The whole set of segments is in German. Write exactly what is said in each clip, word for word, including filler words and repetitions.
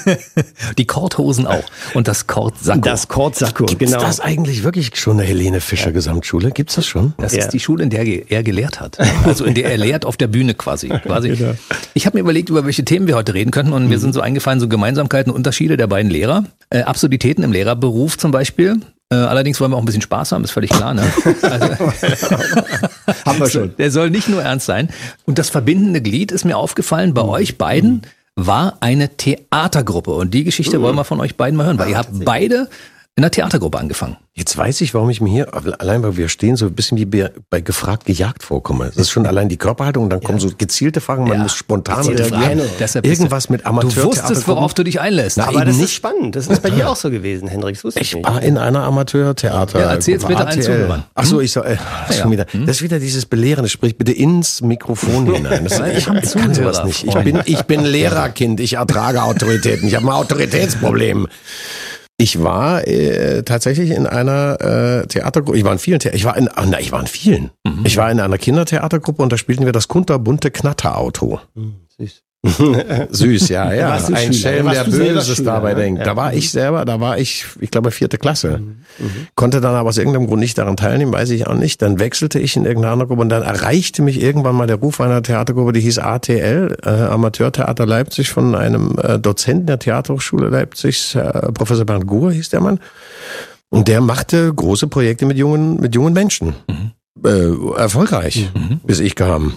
Die Korthosen auch. Und das Kortsacko. Das Kortsacko, Gibt's genau. das eigentlich wirklich schon eine Helene Fischer Gesamtschule? Gibt's das schon? Das Ja. ist die Schule, in der er gelehrt hat. Also in der er lehrt auf der Bühne quasi. quasi. Genau. Ich habe mir überlegt, über welche Themen wir heute reden könnten und mir sind so eingefallen, so Gemeinsamkeiten, Unterschiede der beiden Lehrer. Äh, Absurditäten im Lehrerberuf zum Beispiel. Äh, allerdings wollen wir auch ein bisschen Spaß haben, ist völlig klar. Ne? Also, Haben wir schon. der soll nicht nur ernst sein. Und das verbindende Glied ist mir aufgefallen, bei euch beiden war eine Theatergruppe. Und die Geschichte wollen wir von euch beiden mal hören, weil ihr habt beide in einer Theatergruppe angefangen. Jetzt weiß ich, warum ich mir hier, allein weil wir stehen, so ein bisschen wie bei, bei gefragt, gejagt vorkomme. Das ist schon allein die Körperhaltung, dann kommen so gezielte Fragen, man Ja. muss spontan Gezielte reagieren. Fragen. Deshalb bist Irgendwas mit Du Amateurtheater. wusstest, worauf du dich einlässt. Na, Aber das eben ist spannend. Das ist bei dir auch so gewesen, Hendrik. Das wusste ich Ich nicht. war in einer Amateurtheater. Ja, erzähl's bitte allen Zuhörern. Ach so, ich so, äh, Ja. schon wieder. Das ist wieder dieses Belehrende. Sprich bitte ins Mikrofon hinein. Das, ich haben ich kann sowas Zuhörer, nicht. Ich bin, ich bin Lehrerkind. Ich ertrage Autoritäten. Ich habe ein Autoritätsproblem. Ich war äh, tatsächlich in einer äh, Theatergruppe. Ich war in vielen. The- ich war in, ah, na, ich war in vielen. Mhm. Ich war in einer Kindertheatergruppe und da spielten wir das kunterbunte Knatterauto. Süß. Süß, ja, Da ja. warst du Ein Schüler. Schelm, Da der warst du selber Böses Schüler, dabei ne? denkt. Ja. Da war ich selber, da war ich, ich glaube, vierte Klasse. Mhm. Konnte dann aber aus irgendeinem Grund nicht daran teilnehmen, weiß ich auch nicht. Dann wechselte ich in irgendeine andere Gruppe und dann erreichte mich irgendwann mal der Ruf einer Theatergruppe, die hieß A T L, äh, Amateurtheater Leipzig, von einem äh, Dozenten der Theaterhochschule Leipzigs, äh, Professor Bernd Guhr hieß der Mann. Und der machte große Projekte mit jungen, mit jungen Menschen. Mhm. Äh, erfolgreich, Mhm. bis ich kam.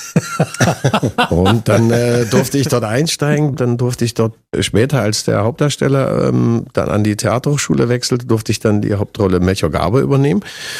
Und dann äh, durfte ich dort einsteigen, dann durfte ich dort später als der Hauptdarsteller ähm, dann an die Theaterhochschule wechselte, durfte ich dann die Hauptrolle Melchior Garbe übernehmen.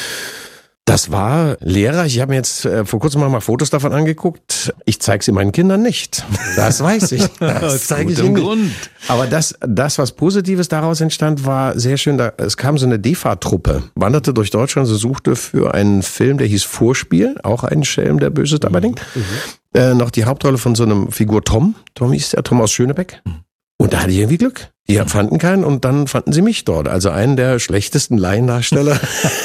Das war lehrreich. Ich habe mir jetzt äh, vor kurzem mal Fotos davon angeguckt. Ich zeige sie meinen Kindern nicht. Das weiß ich. Das zeige ich ihnen nicht. Grund. Aber das, das, was Positives daraus entstand, war sehr schön. Da, es kam so eine D E F A-Truppe, wanderte durch Deutschland, sie suchte für einen Film, der hieß Vorspiel, auch ein Schelm, der Böses dabei denkt, mhm. äh, noch die Hauptrolle von so einem Figur Tom. Tom hieß der, Tom aus Schönebeck. Und da hatte ich irgendwie Glück. Die fanden keinen und dann fanden sie mich dort. Also einen der schlechtesten Laiendarsteller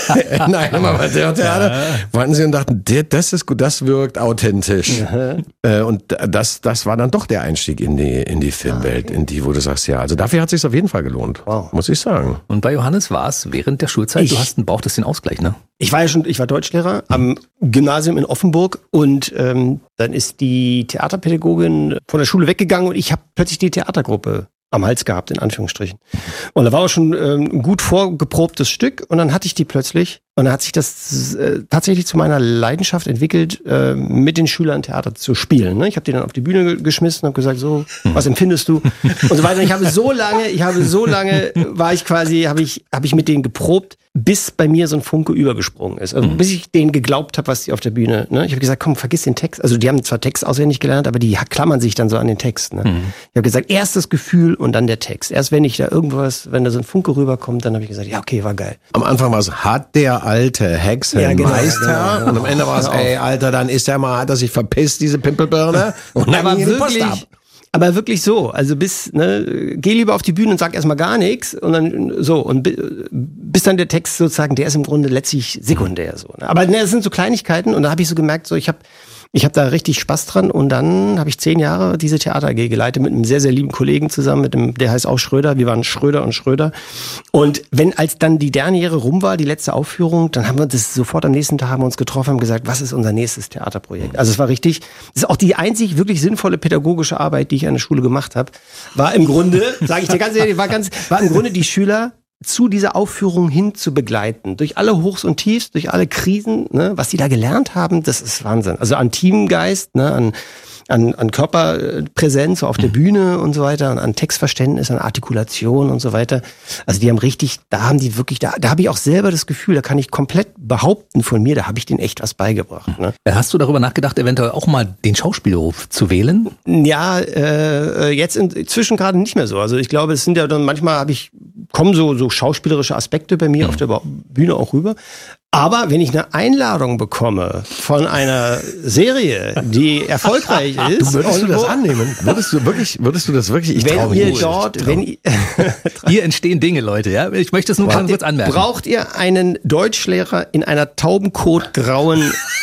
in einem Amateurtheater. Ja. Fanden sie und dachten, das ist gut, das wirkt authentisch. Ja. Und das, das war dann doch der Einstieg in die, in die Filmwelt, okay. in die, wo du sagst, ja, also dafür hat es sich auf jeden Fall gelohnt. Wow. Muss ich sagen. Und bei Johannes war es während der Schulzeit, ich, du hast, brauchtest den Ausgleich, ne? Ich war ja schon, ich war Deutschlehrer am Gymnasium in Offenburg und ähm, dann ist die Theaterpädagogin von der Schule weggegangen und ich habe plötzlich die Theatergruppe am Hals gehabt, in Anführungsstrichen. Und da war auch schon ähm, ein gut vorgeprobtes Stück und dann hatte ich die plötzlich und dann hat sich das äh, tatsächlich zu meiner Leidenschaft entwickelt, äh, mit den Schülern Theater zu spielen. Ne? Ich habe die dann auf die Bühne geschmissen und habe gesagt, so, was empfindest du? Und so weiter. Und ich habe so lange, ich habe so lange, war ich quasi, habe ich, habe ich mit denen geprobt, bis bei mir so ein Funke übergesprungen ist. Also bis ich denen geglaubt habe, was die auf der Bühne, ne? Ich habe gesagt, komm, vergiss den Text. Also die haben zwar Text auswendig gelernt, aber die klammern sich dann so an den Text. Ne? Mhm. Ich habe gesagt, erst das Gefühl und dann der Text. Erst wenn ich da irgendwas, wenn da so ein Funke rüberkommt, dann habe ich gesagt, ja, okay, war geil. Am Anfang war es, hat der alte Hexenmeister. Ja, genau, genau. Und am Ende war es, ey, Alter, dann ist der mal, hat er sich verpisst, diese Pimpelbirne. Und dann aber ging die Post wirklich, ab. Aber wirklich so, also bis, ne, geh lieber auf die Bühne und sag erstmal gar nichts und dann so und bis dann der Text sozusagen, der ist im Grunde letztlich sekundär so. Ne? Aber ne, das sind so Kleinigkeiten und da habe ich so gemerkt, so ich habe ich habe da richtig Spaß dran und dann habe ich zehn Jahre diese Theater A G geleitet mit einem sehr, sehr lieben Kollegen zusammen, mit dem, der heißt auch Schröder, wir waren Schröder und Schröder und wenn als dann die Derniere rum war, die letzte Aufführung, dann haben wir das sofort am nächsten Tag haben wir uns getroffen, haben gesagt, was ist unser nächstes Theaterprojekt? Also es war richtig, das ist auch die einzig wirklich sinnvolle pädagogische Arbeit, die ich an der Schule gemacht habe, war im Grunde, sage ich dir ganz ehrlich, war ganz, war im Grunde die Schüler zu dieser Aufführung hin zu begleiten. Durch alle Hochs und Tiefs, durch alle Krisen, ne, was die da gelernt haben, das ist Wahnsinn. Also an Teamgeist, ne, an, an, an Körperpräsenz so auf der Bühne und so weiter, an, an Textverständnis, an Artikulation und so weiter. Also die haben richtig, da haben die wirklich, da, da habe ich auch selber das Gefühl, da kann ich komplett behaupten von mir, da habe ich denen echt was beigebracht. Ne? Hast du darüber nachgedacht, eventuell auch mal den Schauspielberuf zu wählen? Ja, äh, jetzt inzwischen gerade nicht mehr so. Also ich glaube, es sind ja dann manchmal habe ich kommen so so schauspielerische Aspekte bei mir mhm. auf der Bühne auch rüber. Aber wenn ich eine Einladung bekomme von einer Serie, die erfolgreich ist, du, würdest du das annehmen? Würdest du wirklich, würdest du das wirklich? Ich wenn ihr nicht. dort, wenn ihr, hier entstehen Dinge, Leute. Ja, ich möchte es nur ganz kurz anmerken. Braucht ihr einen Deutschlehrer in einer taubenkotgrauen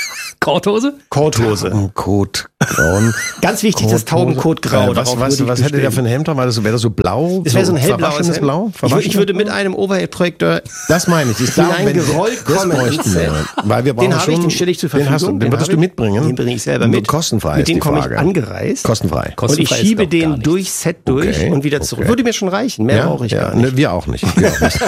Korthose? Korthose. Taubenkot grauen. Ganz wichtig, das Taubenkot grau. Äh, was was, was hätte der für ein Hemd? War das, wäre das so blau? Das wäre so ein hellblaues verwaschenes Hemd. Blau? Ich, wür- ich würde mit einem Overhead-Projektor Das meine ich. Ist da, wenn- hineingerollt das kommen. bräuchten wir. Weil wir brauchen Den habe ich, schon, den stelle ich zur Den, hast du, Verfügung. den würdest habe du ich- mitbringen? Den bringe ich selber Nur mit. kostenfrei Mit ist dem die komme ich Frage. angereist. Kostenfrei. Und ich Kostenfrei ist, schiebe glaub, gar den nichts. durchs Set durch Okay, und wieder zurück. okay. Würde mir schon reichen. Mehr brauche ich ja, gar nicht. Ne, wir auch nicht. Wir auch nicht.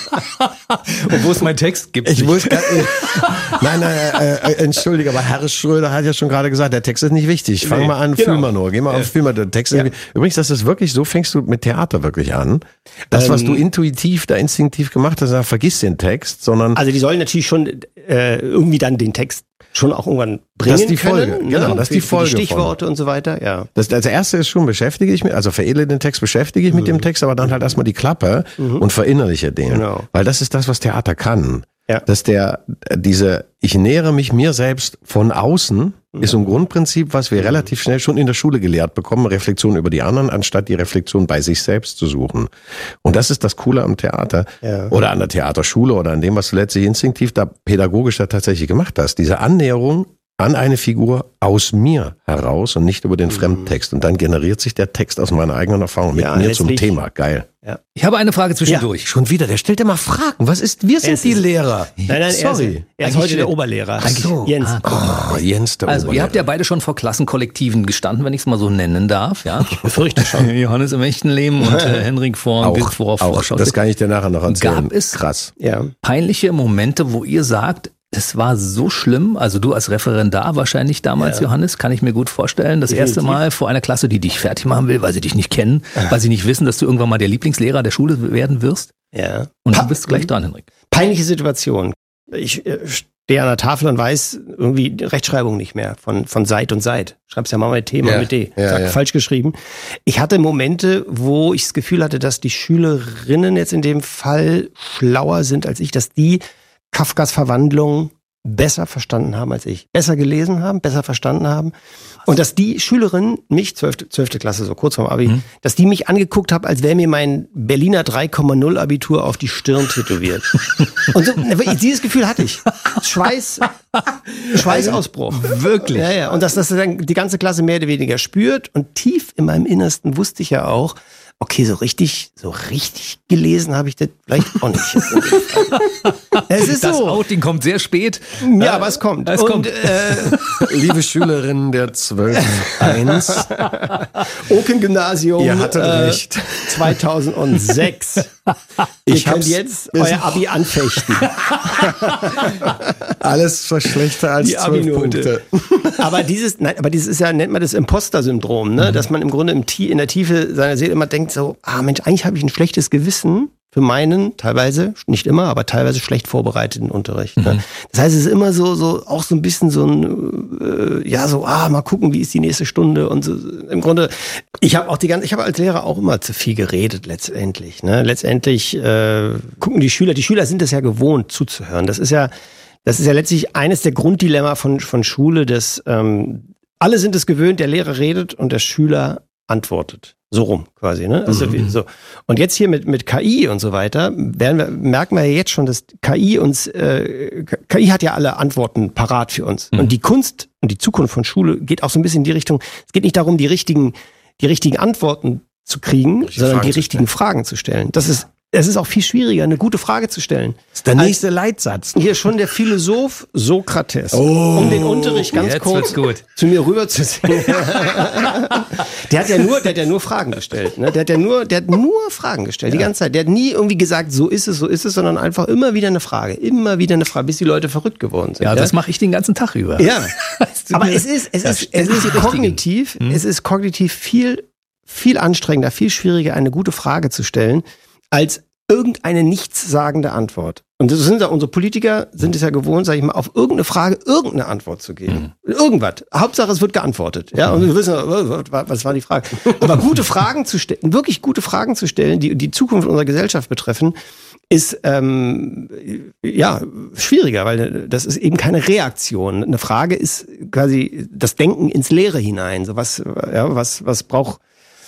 Und wo ist mein Text? Gibt's Ich nicht. muss gar, nein, nein, äh, äh, entschuldige, aber Herr Schröder hat ja schon gerade gesagt, der Text ist nicht wichtig. Fang Nee, mal an, genau. fühl mal nur. Geh mal auf, fühl mal, der Text ist Ja. nicht- Übrigens, das ist wirklich, so fängst du mit Theater wirklich an. Das, was Ähm, du intuitiv, da instinktiv gemacht hast, vergiss den Text, sondern Also die sollen natürlich schon äh, irgendwie dann den Text schon auch irgendwann bringen Das ist die Folge, können. genau, ne? das ist Für- die für Folge Die Stichworte und so weiter, ja. Das, das erste ist schon, beschäftige ich mich, also veredle den Text, beschäftige ich mit dem Text, aber dann halt erstmal die Klappe und verinnerliche den. Genau. Weil das ist das, was Theater kann. Ja. Dass der, diese, ich nähere mich mir selbst von außen, ist so ein Grundprinzip, was wir relativ schnell schon in der Schule gelehrt bekommen, Reflexion über die anderen, anstatt die Reflexion bei sich selbst zu suchen. Und das ist das Coole am Theater Ja. oder an der Theaterschule oder an dem, was du letztlich instinktiv da pädagogisch da tatsächlich gemacht hast. Diese Annäherung an eine Figur aus mir heraus und nicht über den Fremdtext. Und dann generiert sich der Text aus meiner eigenen Erfahrung mit Ja, mir zum letztlich- Thema. Geil. Ich habe eine Frage zwischendurch. Schon wieder, der stellt immer Fragen. Was ist, wir sind Es die ist- Lehrer. Nein, nein, er ist, Sorry. er ist Eigentlich heute der schlimm. Oberlehrer. Eigentlich- Jens. Ah, Oh, Jens, der Also, ihr Oberlehrer. habt ja beide schon vor Klassenkollektiven gestanden, wenn ich es mal so nennen darf. Ja? Ich befürchte schon. Johannes im echten Leben und äh, Henrik vor auch, vor, auch. Vorschau. Das kann ich dir nachher noch erzählen. Gab es- Krass. Ja. Peinliche Momente, wo ihr sagt, es war so schlimm, also du als Referendar wahrscheinlich damals, Ja. Johannes, kann ich mir gut vorstellen, das erste Definitiv. Mal vor einer Klasse, die dich fertig machen will, weil sie dich nicht kennen, weil sie nicht wissen, dass du irgendwann mal der Lieblingslehrer der Schule werden wirst. Ja. Und Pa- du bist gleich dran, Henrik. Peinliche Situation. Ich äh, stehe an der Tafel und weiß irgendwie die Rechtschreibung nicht mehr von, von Seit und Seit. Schreib's ja mal mit T, mal Ja, mit D. ja, Sag, ja. falsch geschrieben. Ich hatte Momente, wo ich das Gefühl hatte, dass die Schülerinnen jetzt in dem Fall schlauer sind als ich, dass die Kafkas Verwandlung besser verstanden haben als ich. Besser gelesen haben, besser verstanden haben. Und dass die Schülerinnen, mich, zwölfte, zwölfte Klasse, so kurz vorm Abi, Mhm. dass die mich angeguckt haben, als wäre mir mein Berliner drei Komma null Abitur auf die Stirn tätowiert. Und so, wirklich, dieses Gefühl hatte ich. Schweiß, Schweißausbruch. Wirklich? Ja, ja. Und dass das dann die ganze Klasse mehr oder weniger spürt. Und tief in meinem Innersten wusste ich ja auch, okay, so richtig, so richtig gelesen habe ich das vielleicht auch nicht. Es ist Das so. Outing kommt sehr spät. Ja, aber es kommt. Es und, kommt. Äh, Liebe Schülerinnen der zwölf eins, Oken-Gymnasium. Ihr hattet äh, recht. zweitausendsechs. Ihr Ich könnt hab's- jetzt euer Abi anfechten. alles war schlechter als Die zwölf Abi-Note. Punkte. Aber dieses, nein, aber dieses ist ja, nennt man das Imposter-Syndrom, ne? Dass man im Grunde im Tie- in der Tiefe seiner Seele immer denkt so, ah Mensch, eigentlich habe ich ein schlechtes Gewissen für meinen, teilweise, nicht immer, aber teilweise schlecht vorbereiteten Unterricht. Ne? Das heißt, es ist immer so, so, auch so ein bisschen so ein, äh, ja, so, ah, mal gucken, wie ist die nächste Stunde und so. Im Grunde, ich habe auch die ganze, ich habe als Lehrer auch immer zu viel geredet, letztendlich, ne? Letztendlich, äh, gucken die Schüler, die Schüler sind es ja gewohnt, zuzuhören. Das ist ja, das ist ja letztlich eines der Grunddilemma von, von Schule, dass ähm, alle sind es gewöhnt, der Lehrer redet und der Schüler antwortet. So rum quasi. Ne? Also Mhm. wie, so. Und jetzt hier mit, mit K I und so weiter, werden wir, merken wir ja jetzt schon, dass K I uns, äh, K I hat ja alle Antworten parat für uns. Mhm. Und die Kunst und die Zukunft von Schule geht auch so ein bisschen in die Richtung, es geht nicht darum, die richtigen, die richtigen Antworten zu kriegen, Richtige sondern Fragen die zu richtigen Fragen zu stellen. Das ist, es ist auch viel schwieriger, eine gute Frage zu stellen. Das ist der nächste Leitsatz. Hier schon der Philosoph Sokrates, Oh, um den Unterricht ganz jetzt kurz wird's gut. zu mir rüberzuziehen. der hat ja nur, der hat ja nur Fragen gestellt. Ne? Der hat ja nur, der hat nur Fragen gestellt die ganze Zeit. Der hat nie irgendwie gesagt, so ist es, so ist es, sondern einfach immer wieder eine Frage, immer wieder eine Frage, bis die Leute verrückt geworden sind. Ja, das mache ich den ganzen Tag über. Ja, tut aber mir- es ist, es Ja, ist, es ständig ist die richtigen. kognitiv, es ist kognitiv viel, viel anstrengender, viel schwieriger, eine gute Frage zu stellen, als irgendeine nichtssagende Antwort. Und das sind ja unsere Politiker, sind es ja gewohnt, sag ich mal, auf irgendeine Frage irgendeine Antwort zu geben. Irgendwas. Hauptsache, es wird geantwortet. Ja, und wir wissen, was war die Frage. Aber gute Fragen zu stellen, wirklich gute Fragen zu stellen, die die Zukunft unserer Gesellschaft betreffen, ist ähm, ja schwieriger, weil das ist eben keine Reaktion. Eine Frage ist quasi das Denken ins Leere hinein. So was, ja, was, was braucht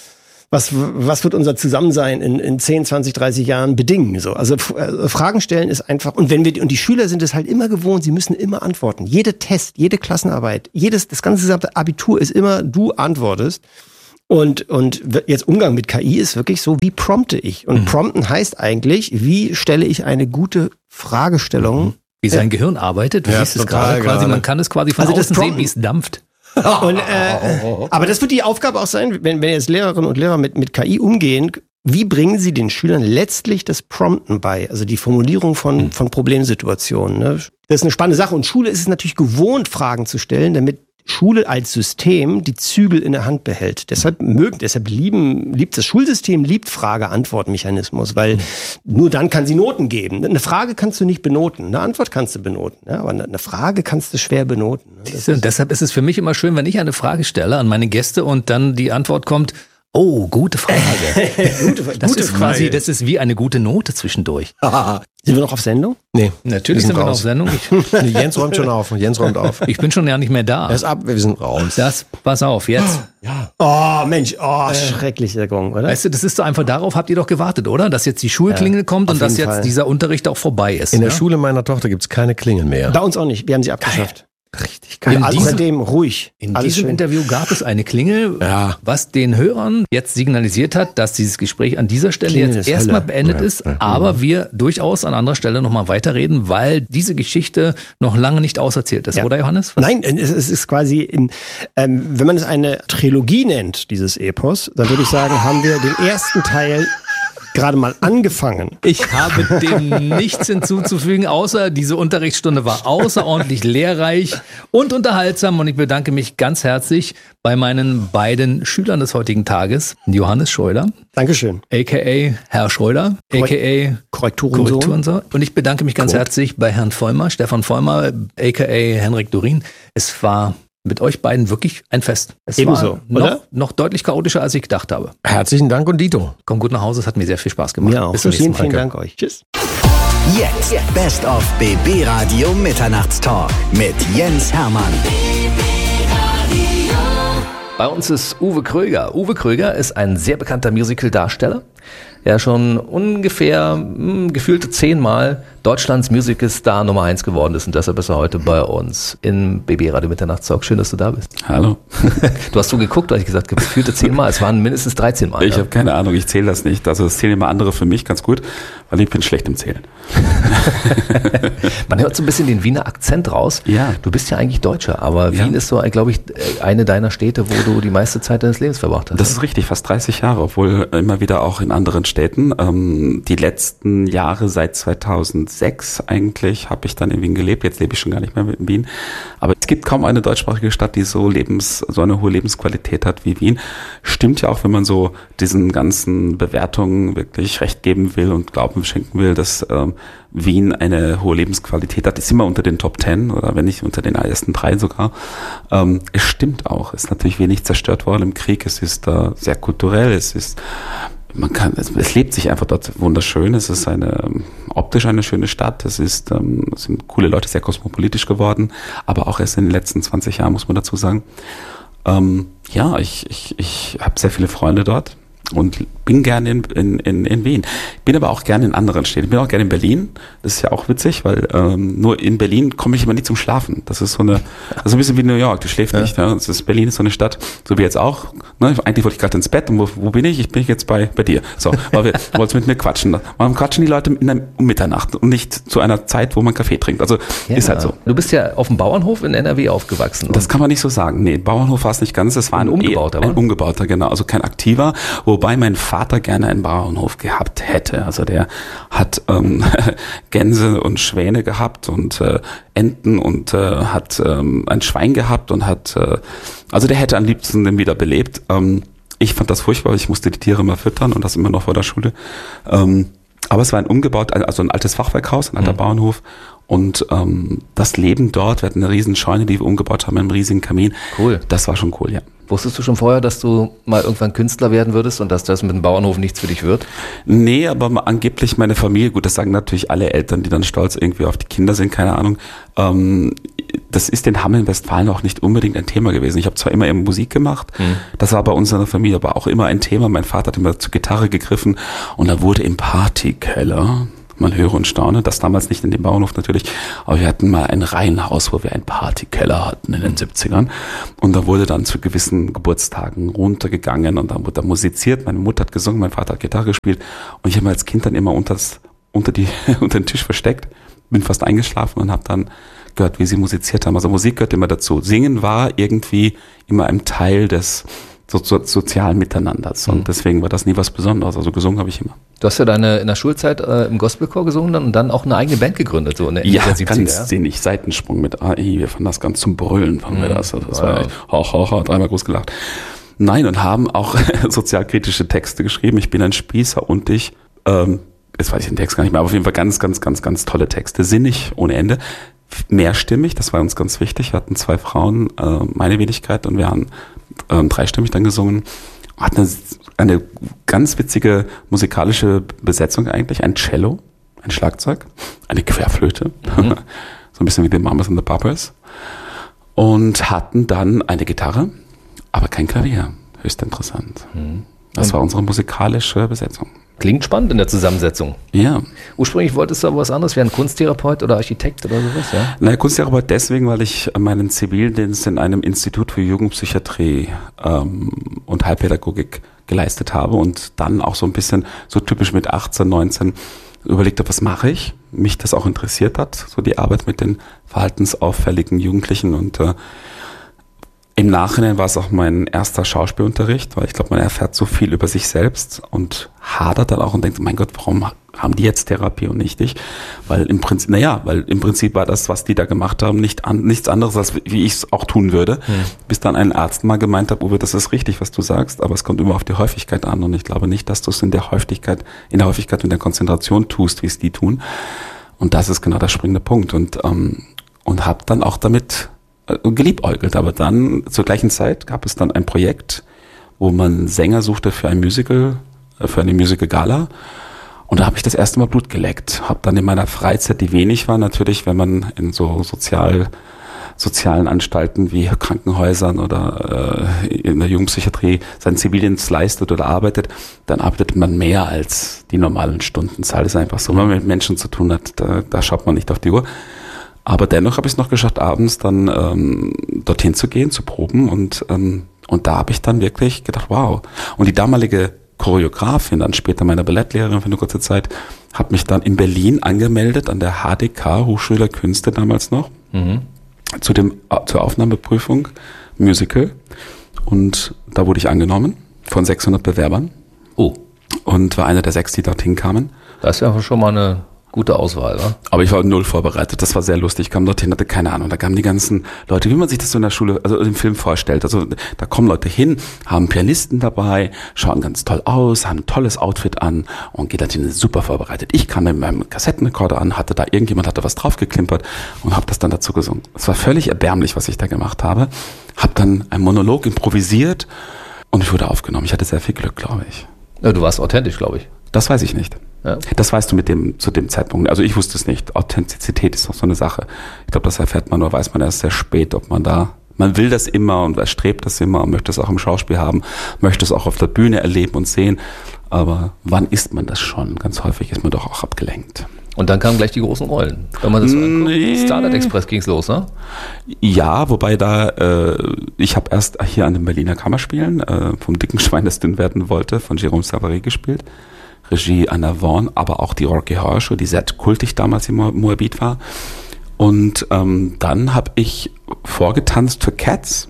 was, was wird unser Zusammensein in, in zehn, zwanzig, dreißig Jahren bedingen? So, also äh, Fragen stellen ist einfach, und wenn wir, und die Schüler sind es halt immer gewohnt, sie müssen immer antworten. Jede Test, jede Klassenarbeit, jedes, das ganze gesamte Abitur ist immer, du antwortest. Und, und jetzt Umgang mit K I ist wirklich so, wie prompte ich? Und mhm. prompten heißt eigentlich, wie stelle ich eine gute Fragestellung? Mhm. Wie sein Gehirn arbeitet, du ja, siehst es gerade quasi, man kann es quasi von also außen sehen, wie es dampft. Und, äh, aber das wird die Aufgabe auch sein, wenn, wenn jetzt Lehrerinnen und Lehrer mit, mit K I umgehen, wie bringen sie den Schülern letztlich das Prompten bei, also die Formulierung von, von Problemsituationen. Ne? Das ist eine spannende Sache und Schule ist es natürlich gewohnt, Fragen zu stellen, damit Schule als System die Zügel in der Hand behält. Deshalb mögen, deshalb lieben, liebt das Schulsystem, liebt Frage-Antwort-Mechanismus, weil mhm. nur dann kann sie Noten geben. Eine Frage kannst du nicht benoten, eine Antwort kannst du benoten, ja, aber eine Frage kannst du schwer benoten. Das ist, deshalb ist es für mich immer schön, wenn ich eine Frage stelle an meine Gäste und dann die Antwort kommt, oh, gute Frage. gute, das gute ist quasi, Frage. Das ist wie eine gute Note zwischendurch. Sind wir noch auf Sendung? Nee. Natürlich sind wir noch auf Sendung. Ich, Jens räumt schon auf. Jens räumt auf. Ich bin schon ja nicht mehr da. Er ist ab, wir sind raus. Das, pass auf, jetzt. Ja. Oh, Mensch, oh, äh, schrecklicher Gong, oder? Weißt du, das ist so einfach, darauf habt ihr doch gewartet, oder? Dass jetzt die Schulklingel ja, kommt und dass jetzt Fall. dieser Unterricht auch vorbei ist. In ne? der Schule meiner Tochter gibt's keine Klingel mehr. Bei uns auch nicht. Wir haben sie abgeschafft. Geil. Richtig geil. Also seitdem ruhig. In Alles diesem schön. Interview gab es eine Klingel, ja. was den Hörern jetzt signalisiert hat, dass dieses Gespräch an dieser Stelle Klingel jetzt ist erstmal Hölle. beendet Ja. ist, Ja. aber wir durchaus an anderer Stelle nochmal weiterreden, weil diese Geschichte noch lange nicht auserzählt ist, Ja. oder Johannes? Was? Nein, es, es ist quasi, in, ähm, wenn man es eine Trilogie nennt, dieses Epos, dann würde ich sagen, haben wir den ersten Teil gerade mal angefangen. Ich habe dem nichts hinzuzufügen, außer diese Unterrichtsstunde war außerordentlich lehrreich und unterhaltsam und ich bedanke mich ganz herzlich bei meinen beiden Schülern des heutigen Tages, Johannes Schröder, Dankeschön. aka Herr Schröder, aka Korrekturensohn. Korrekturensohn. Und ich bedanke mich ganz Korrekt. herzlich bei Herrn Vollmer, Stefan Vollmer, aka Henrik Dorin. Es war mit euch beiden wirklich ein Fest. Es Ebenso, war noch, oder? noch deutlich chaotischer, als ich gedacht habe. Herzlichen Dank und Dito. Komm gut nach Hause, es hat mir sehr viel Spaß gemacht. Ja, auch. Bis zum nächsten Vielen, Mal. vielen Dank euch. Tschüss. Jetzt Best of B B Radio Mitternachtstalk mit Jens Hermann. Bei uns ist Uwe Kröger. Uwe Kröger ist ein sehr bekannter Musical-Darsteller, der schon ungefähr mh, gefühlte zehnmal Deutschlands Musical-Star Nummer eins geworden ist und deshalb ist er heute bei uns in B B Radio Mitternachtstalk. Schön, dass du da bist. Hallo. Du hast so geguckt, weil ich gesagt habe, gefühlte zehnmal, es waren mindestens dreizehn Mal. Ich ja. habe keine Ahnung, ich zähle das nicht. Also das zählen immer andere für mich ganz gut, weil ich bin schlecht im Zählen. Man hört so ein bisschen den Wiener Akzent raus. Ja. Du bist ja eigentlich Deutscher, aber Ja. Wien ist so, glaube ich, eine deiner Städte, wo du die meiste Zeit deines Lebens verbracht hast. Das ist richtig, fast dreißig Jahre, obwohl immer wieder auch in anderen Städten. Ähm, die letzten Jahre seit zweitausendsechs eigentlich habe ich dann in Wien gelebt. Jetzt lebe ich schon gar nicht mehr in Wien. Aber es gibt kaum eine deutschsprachige Stadt, die so lebens, so eine hohe Lebensqualität hat wie Wien. Stimmt ja auch, wenn man so diesen ganzen Bewertungen wirklich recht geben will und Glauben schenken will, dass ähm, Wien eine hohe Lebensqualität hat. Ist immer unter den Top Ten oder wenn nicht unter den ersten drei sogar. Ähm, es stimmt auch. Es ist natürlich wenig zerstört worden im Krieg. Es ist äh, sehr kulturell. Es ist Man kann, es, es lebt sich einfach dort wunderschön. Es ist eine optisch eine schöne Stadt. Es ist, ähm, es sind coole Leute, sehr kosmopolitisch geworden, aber auch erst in den letzten zwanzig Jahren, muss man dazu sagen. Ähm, ja, ich, ich, ich habe sehr viele Freunde dort und bin gerne in, in, in, in Wien. Bin aber auch gerne in anderen Städten. Ich bin auch gerne in Berlin. Das ist ja auch witzig, weil ähm, nur in Berlin komme ich immer nie zum Schlafen. Das ist so eine, also ein bisschen wie New York. Du schläfst ja. nicht. Ne? Das ist, Berlin ist so eine Stadt, so wie jetzt auch. Ne? Eigentlich wollte ich gerade ins Bett. Und wo, wo bin ich? Ich bin jetzt bei bei dir. So, weil wir wollten mit mir quatschen. Warum quatschen die Leute in der, um Mitternacht und nicht zu einer Zeit, wo man Kaffee trinkt? Also Ja. ist halt so. Du bist ja auf dem Bauernhof in N R W aufgewachsen. Das kann man nicht so sagen. Nee, Bauernhof war es nicht ganz. Es war ein, Ein umgebauter, ein wa? umgebauter, genau. Also kein aktiver. Wobei mein Vater gerne einen Bauernhof gehabt hätte. Also der hat ähm, Gänse und Schwäne gehabt und äh, Enten und äh, hat ähm, ein Schwein gehabt und hat, äh, also der hätte am liebsten den wieder belebt. Ähm, ich fand das furchtbar. Ich musste die Tiere immer füttern und das immer noch vor der Schule. Ähm, aber es war ein umgebaut, also ein altes Fachwerkhaus, ein alter mhm. Bauernhof. Und ähm, das Leben dort, wir hatten eine riesen Scheune, die wir umgebaut haben, einen riesigen Kamin. Cool. Das war schon cool, ja. Wusstest du schon vorher, dass du mal irgendwann Künstler werden würdest und dass das mit dem Bauernhof nichts für dich wird? Nee, aber angeblich meine Familie, gut, das sagen natürlich alle Eltern, die dann stolz irgendwie auf die Kinder sind, keine Ahnung. Ähm, das ist in Hameln, Westfalen auch nicht unbedingt ein Thema gewesen. Ich habe zwar immer eben Musik gemacht, mhm. das war bei uns in der Familie aber auch immer ein Thema. Mein Vater hat immer zur Gitarre gegriffen und da wurde im Partykeller, man höre und staune, das damals nicht in dem Bauernhof natürlich, aber wir hatten mal ein Reihenhaus, wo wir einen Partykeller hatten in den siebzigern und da wurde dann zu gewissen Geburtstagen runtergegangen und dann wurde da musiziert, meine Mutter hat gesungen, mein Vater hat Gitarre gespielt und ich habe mich als Kind dann immer unter, das, unter, die, unter den Tisch versteckt, bin fast eingeschlafen und habe dann gehört, wie sie musiziert haben. Also Musik gehört immer dazu. Singen war irgendwie immer ein Teil des so, so, sozialen Miteinanders und mhm. deswegen war das nie was Besonderes. Also gesungen habe ich immer. Du hast ja deine in der Schulzeit äh, im Gospelchor gesungen und dann auch eine eigene Band gegründet, so in der ja, siebziger. Ganz sinnig, Seitensprung mit A I, wir fanden das ganz zum Brüllen, fanden mhm. wir das. Das war echt, hoch, hoch, hoch, dreimal groß gelacht. Nein, und haben auch sozialkritische Texte geschrieben. Ich bin ein Spießer und ich, ähm, jetzt weiß ich den Text gar nicht mehr, aber auf jeden Fall ganz, ganz, ganz, ganz tolle Texte, sinnig ohne Ende. Mehrstimmig, das war uns ganz wichtig. Wir hatten zwei Frauen, äh, meine Wenigkeit, und wir haben äh, dreistimmig dann gesungen. Hatten eine, eine ganz witzige musikalische Besetzung eigentlich. Ein Cello, ein Schlagzeug, eine Querflöte, mhm. so ein bisschen wie die Mamas and the Papas. Und hatten dann eine Gitarre, aber kein Klavier. Höchst interessant. Mhm. Das war unsere musikalische Besetzung. Klingt spannend in der Zusammensetzung. Ja. Ursprünglich wolltest du aber was anderes werden, Kunsttherapeut oder Architekt oder sowas, ja? Nein, Kunsttherapeut deswegen, weil ich meinen Zivildienst in einem Institut für Jugendpsychiatrie ähm, und Heilpädagogik geleistet habe und dann auch so ein bisschen so typisch mit achtzehn, neunzehn überlegt habe, was mache ich? Mich das auch interessiert hat, so die Arbeit mit den verhaltensauffälligen Jugendlichen und äh, im Nachhinein war es auch mein erster Schauspielunterricht, weil ich glaube, man erfährt so viel über sich selbst und hadert dann auch und denkt, mein Gott, warum haben die jetzt Therapie und nicht ich? Weil im Prinzip, naja, weil im Prinzip war das, was die da gemacht haben, nicht an, nichts anderes, als wie ich es auch tun würde. Hm. Bis dann ein Arzt mal gemeint hat, Uwe, das ist richtig, was du sagst, aber es kommt immer auf die Häufigkeit an und ich glaube nicht, dass du es in der Häufigkeit, in der Häufigkeit und der Konzentration tust, wie es die tun. Und das ist genau der springende Punkt und, ähm, und habe dann auch damit geliebäugelt, aber dann zur gleichen Zeit gab es dann ein Projekt, wo man Sänger suchte für ein Musical, für eine Musical-Gala und da habe ich das erste Mal Blut geleckt, habe dann in meiner Freizeit, die wenig war natürlich, wenn man in so sozial sozialen Anstalten wie Krankenhäusern oder äh, in der Jugendpsychiatrie seinen Zivildienst leistet oder arbeitet, dann arbeitet man mehr als die normalen Stundenzahl. Das ist einfach so, wenn man mit Menschen zu tun hat, da, da schaut man nicht auf die Uhr. Aber dennoch habe ich es noch geschafft, abends dann ähm, dorthin zu gehen, zu proben und ähm, und da habe ich dann wirklich gedacht, wow. Und die damalige Choreografin, dann später meine Ballettlehrerin für eine kurze Zeit, hat mich dann in Berlin angemeldet an der H D K, Hochschule der Künste damals noch, mhm. zu dem zur Aufnahmeprüfung Musical. Und da wurde ich angenommen von sechshundert Bewerbern. Oh. Und war einer der sechs, die dorthin kamen. Das ist ja schon mal eine gute Auswahl, wa? Aber ich war null vorbereitet. Das war sehr lustig. Ich kam dorthin, hatte keine Ahnung. Da kamen die ganzen Leute, wie man sich das so in der Schule, also im Film vorstellt. Also da kommen Leute hin, haben Pianisten dabei, schauen ganz toll aus, haben ein tolles Outfit an und geht dorthin super vorbereitet. Ich kam mit meinem Kassettenrekorder an, hatte da irgendjemand hatte was draufgeklimpert und habe das dann dazu gesungen. Es war völlig erbärmlich, was ich da gemacht habe. Hab dann einen Monolog improvisiert und ich wurde aufgenommen. Ich hatte sehr viel Glück, glaube ich. Ja, du warst authentisch, glaube ich. Das weiß ich nicht. Ja. Das weißt du mit dem zu dem Zeitpunkt. Also ich wusste es nicht. Authentizität ist doch so eine Sache. Ich glaube, das erfährt man nur, weiß man erst sehr spät, ob man da, man will das immer und erstrebt das immer und möchte es auch im Schauspiel haben, möchte es auch auf der Bühne erleben und sehen. Aber wann ist man das schon? Ganz häufig ist man doch auch abgelenkt. Und dann kamen gleich die großen Rollen. Wenn man das so anguckt. Nee. Starlight Express ging's los, ne? Ja, wobei da, äh, ich habe erst hier an den Berliner Kammerspielen äh, vom dicken Schwein, das dünn werden wollte, von Jérôme Savary gespielt. Regie Anna Vaughan, aber auch die Rocky Horror Show, die sehr kultig damals in Moabit war. Und ähm, dann habe ich vorgetanzt für Cats.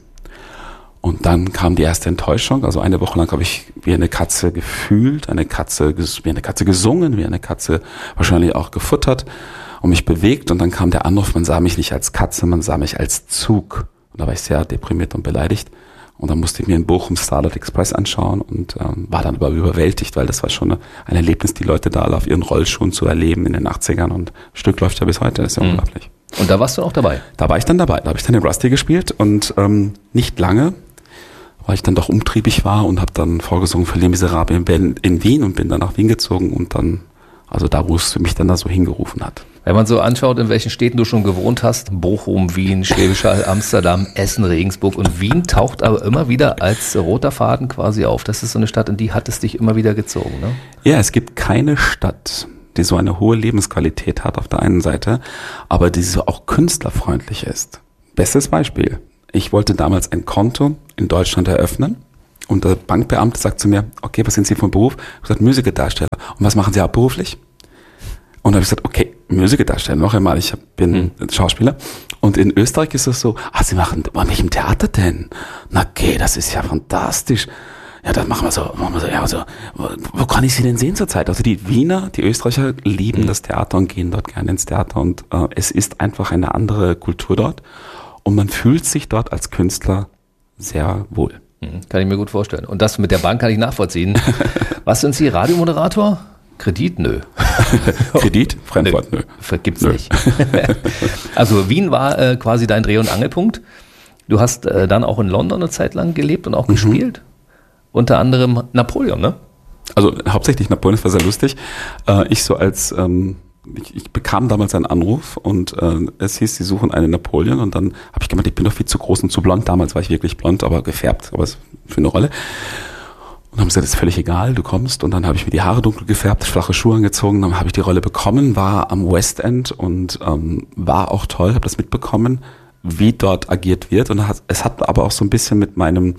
Und dann kam die erste Enttäuschung. Also eine Woche lang habe ich wie eine Katze gefühlt, eine Katze, wie eine Katze gesungen, wie eine Katze wahrscheinlich auch gefuttert und mich bewegt. Und dann kam der Anruf, man sah mich nicht als Katze, man sah mich als Zug. Und da war ich sehr deprimiert und beleidigt. Und dann musste ich mir in Bochum Starlight Express anschauen und ähm, war dann aber überwältigt, weil das war schon eine, ein Erlebnis, die Leute da alle auf ihren Rollschuhen zu erleben in den achtzigern. Und das Stück läuft ja bis heute, das ist ja mhm. unglaublich. Und da warst du auch dabei? Da war ich dann dabei. Da habe ich dann den Rusty gespielt und ähm, nicht lange, weil ich dann doch umtriebig war und habe dann vorgesungen für Les Miserables in, in Wien und bin dann nach Wien gezogen und dann, also da, wo es mich dann da so hingerufen hat. Wenn man so anschaut, in welchen Städten du schon gewohnt hast, Bochum, Wien, Schwäbisch Hall, Amsterdam, Essen, Regensburg und Wien taucht aber immer wieder als roter Faden quasi auf. Das ist so eine Stadt, in die hat es dich immer wieder gezogen, ne? Ja, es gibt keine Stadt, die so eine hohe Lebensqualität hat auf der einen Seite, aber die so auch künstlerfreundlich ist. Bestes Beispiel. Ich wollte damals ein Konto in Deutschland eröffnen und der Bankbeamte sagt zu mir, okay, was sind Sie von Beruf? Ich habe gesagt, Musicaldarsteller. Und was machen Sie hauptberuflich? Und dann habe ich gesagt, okay, Musicaldarsteller, noch einmal, ich bin hm. Schauspieler. Und in Österreich ist es so, ah, Sie machen, bei welchem Theater denn? Na okay, das ist ja fantastisch. Ja, dann machen wir so, machen wir so, ja, so, wo, wo kann ich Sie denn sehen zurzeit? Also die Wiener, die Österreicher lieben hm. das Theater und gehen dort gerne ins Theater und äh, es ist einfach eine andere Kultur dort und man fühlt sich dort als Künstler sehr wohl. Hm, kann ich mir gut vorstellen. Und das mit der Bank kann ich nachvollziehen. Was sind Sie, Radiomoderator? Kredit? Nö. Kredit? Fremdwort? Nö. nö. Gibt's nö. nicht. Also Wien war äh, quasi dein Dreh- und Angelpunkt. Du hast äh, dann auch in London eine Zeit lang gelebt und auch mhm. gespielt. Unter anderem Napoleon, ne? Also hauptsächlich Napoleon, das war sehr lustig. Äh, ich so als, ähm, ich, ich bekam damals einen Anruf und äh, es hieß, sie suchen einen Napoleon und dann habe ich gemeint, ich bin doch viel zu groß und zu blond. Damals war ich wirklich blond, aber gefärbt, aber für eine Rolle. Und dann haben sie gesagt, das ist völlig egal, du kommst. Und dann habe ich mir die Haare dunkel gefärbt, flache Schuhe angezogen, dann habe ich die Rolle bekommen, war am West End und ähm, war auch toll, habe das mitbekommen, wie dort agiert wird. Und es hat aber auch so ein bisschen mit meinem,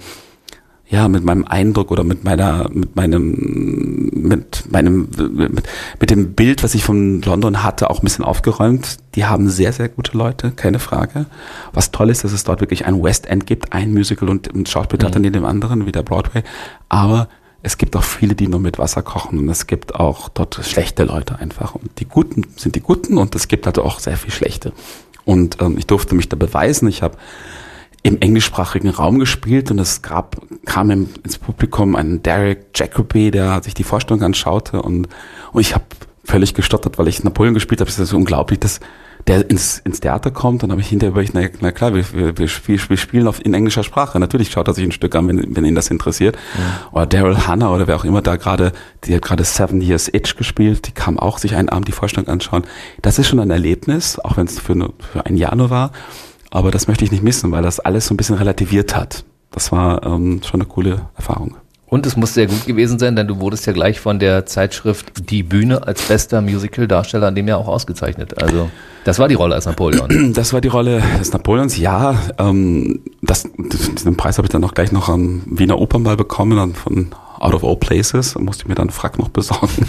ja, mit meinem Eindruck oder mit meiner, mit meinem, mit meinem, mit, mit dem Bild, was ich von London hatte, auch ein bisschen aufgeräumt. Die haben sehr, sehr gute Leute, keine Frage. Was toll ist, dass es dort wirklich ein West End gibt, ein Musical und ein Schauspieltheater mhm. neben dem anderen, wie der Broadway. Aber es gibt auch viele, die nur mit Wasser kochen und es gibt auch dort schlechte Leute einfach. Und die Guten sind die Guten und es gibt halt auch sehr viel Schlechte. Und ähm, ich durfte mich da beweisen. Ich habe im englischsprachigen Raum gespielt und es gab, kam ins Publikum ein Derek Jacobi, der sich die Vorstellung anschaute und, und ich habe völlig gestottert, weil ich Napoleon gespielt habe. Es ist so unglaublich, dass der ins, ins Theater kommt und dann habe ich hinterher überlegt, na, na klar, wir, wir, wir, wir spielen auf, in englischer Sprache. Natürlich schaut er sich ein Stück an, wenn, wenn ihn das interessiert. Ja. Oder Daryl Hannah oder wer auch immer da gerade, die hat gerade Seven Years Itch gespielt, die kam auch sich einen Abend die Vorstellung anschauen. Das ist schon ein Erlebnis, auch wenn es für, eine, für ein Jahr nur war. Aber das möchte ich nicht missen, weil das alles so ein bisschen relativiert hat. Das war ähm, schon eine coole Erfahrung. Und es muss sehr gut gewesen sein, denn du wurdest ja gleich von der Zeitschrift Die Bühne als bester Musical-Darsteller an dem Jahr auch ausgezeichnet. Also das war die Rolle als Napoleon. Das war die Rolle des Napoleons, ja. Ähm, das, diesen Preis habe ich dann auch gleich noch am Wiener Opernball bekommen, dann von Out of All Places. Da musste ich mir dann einen Frack noch besorgen.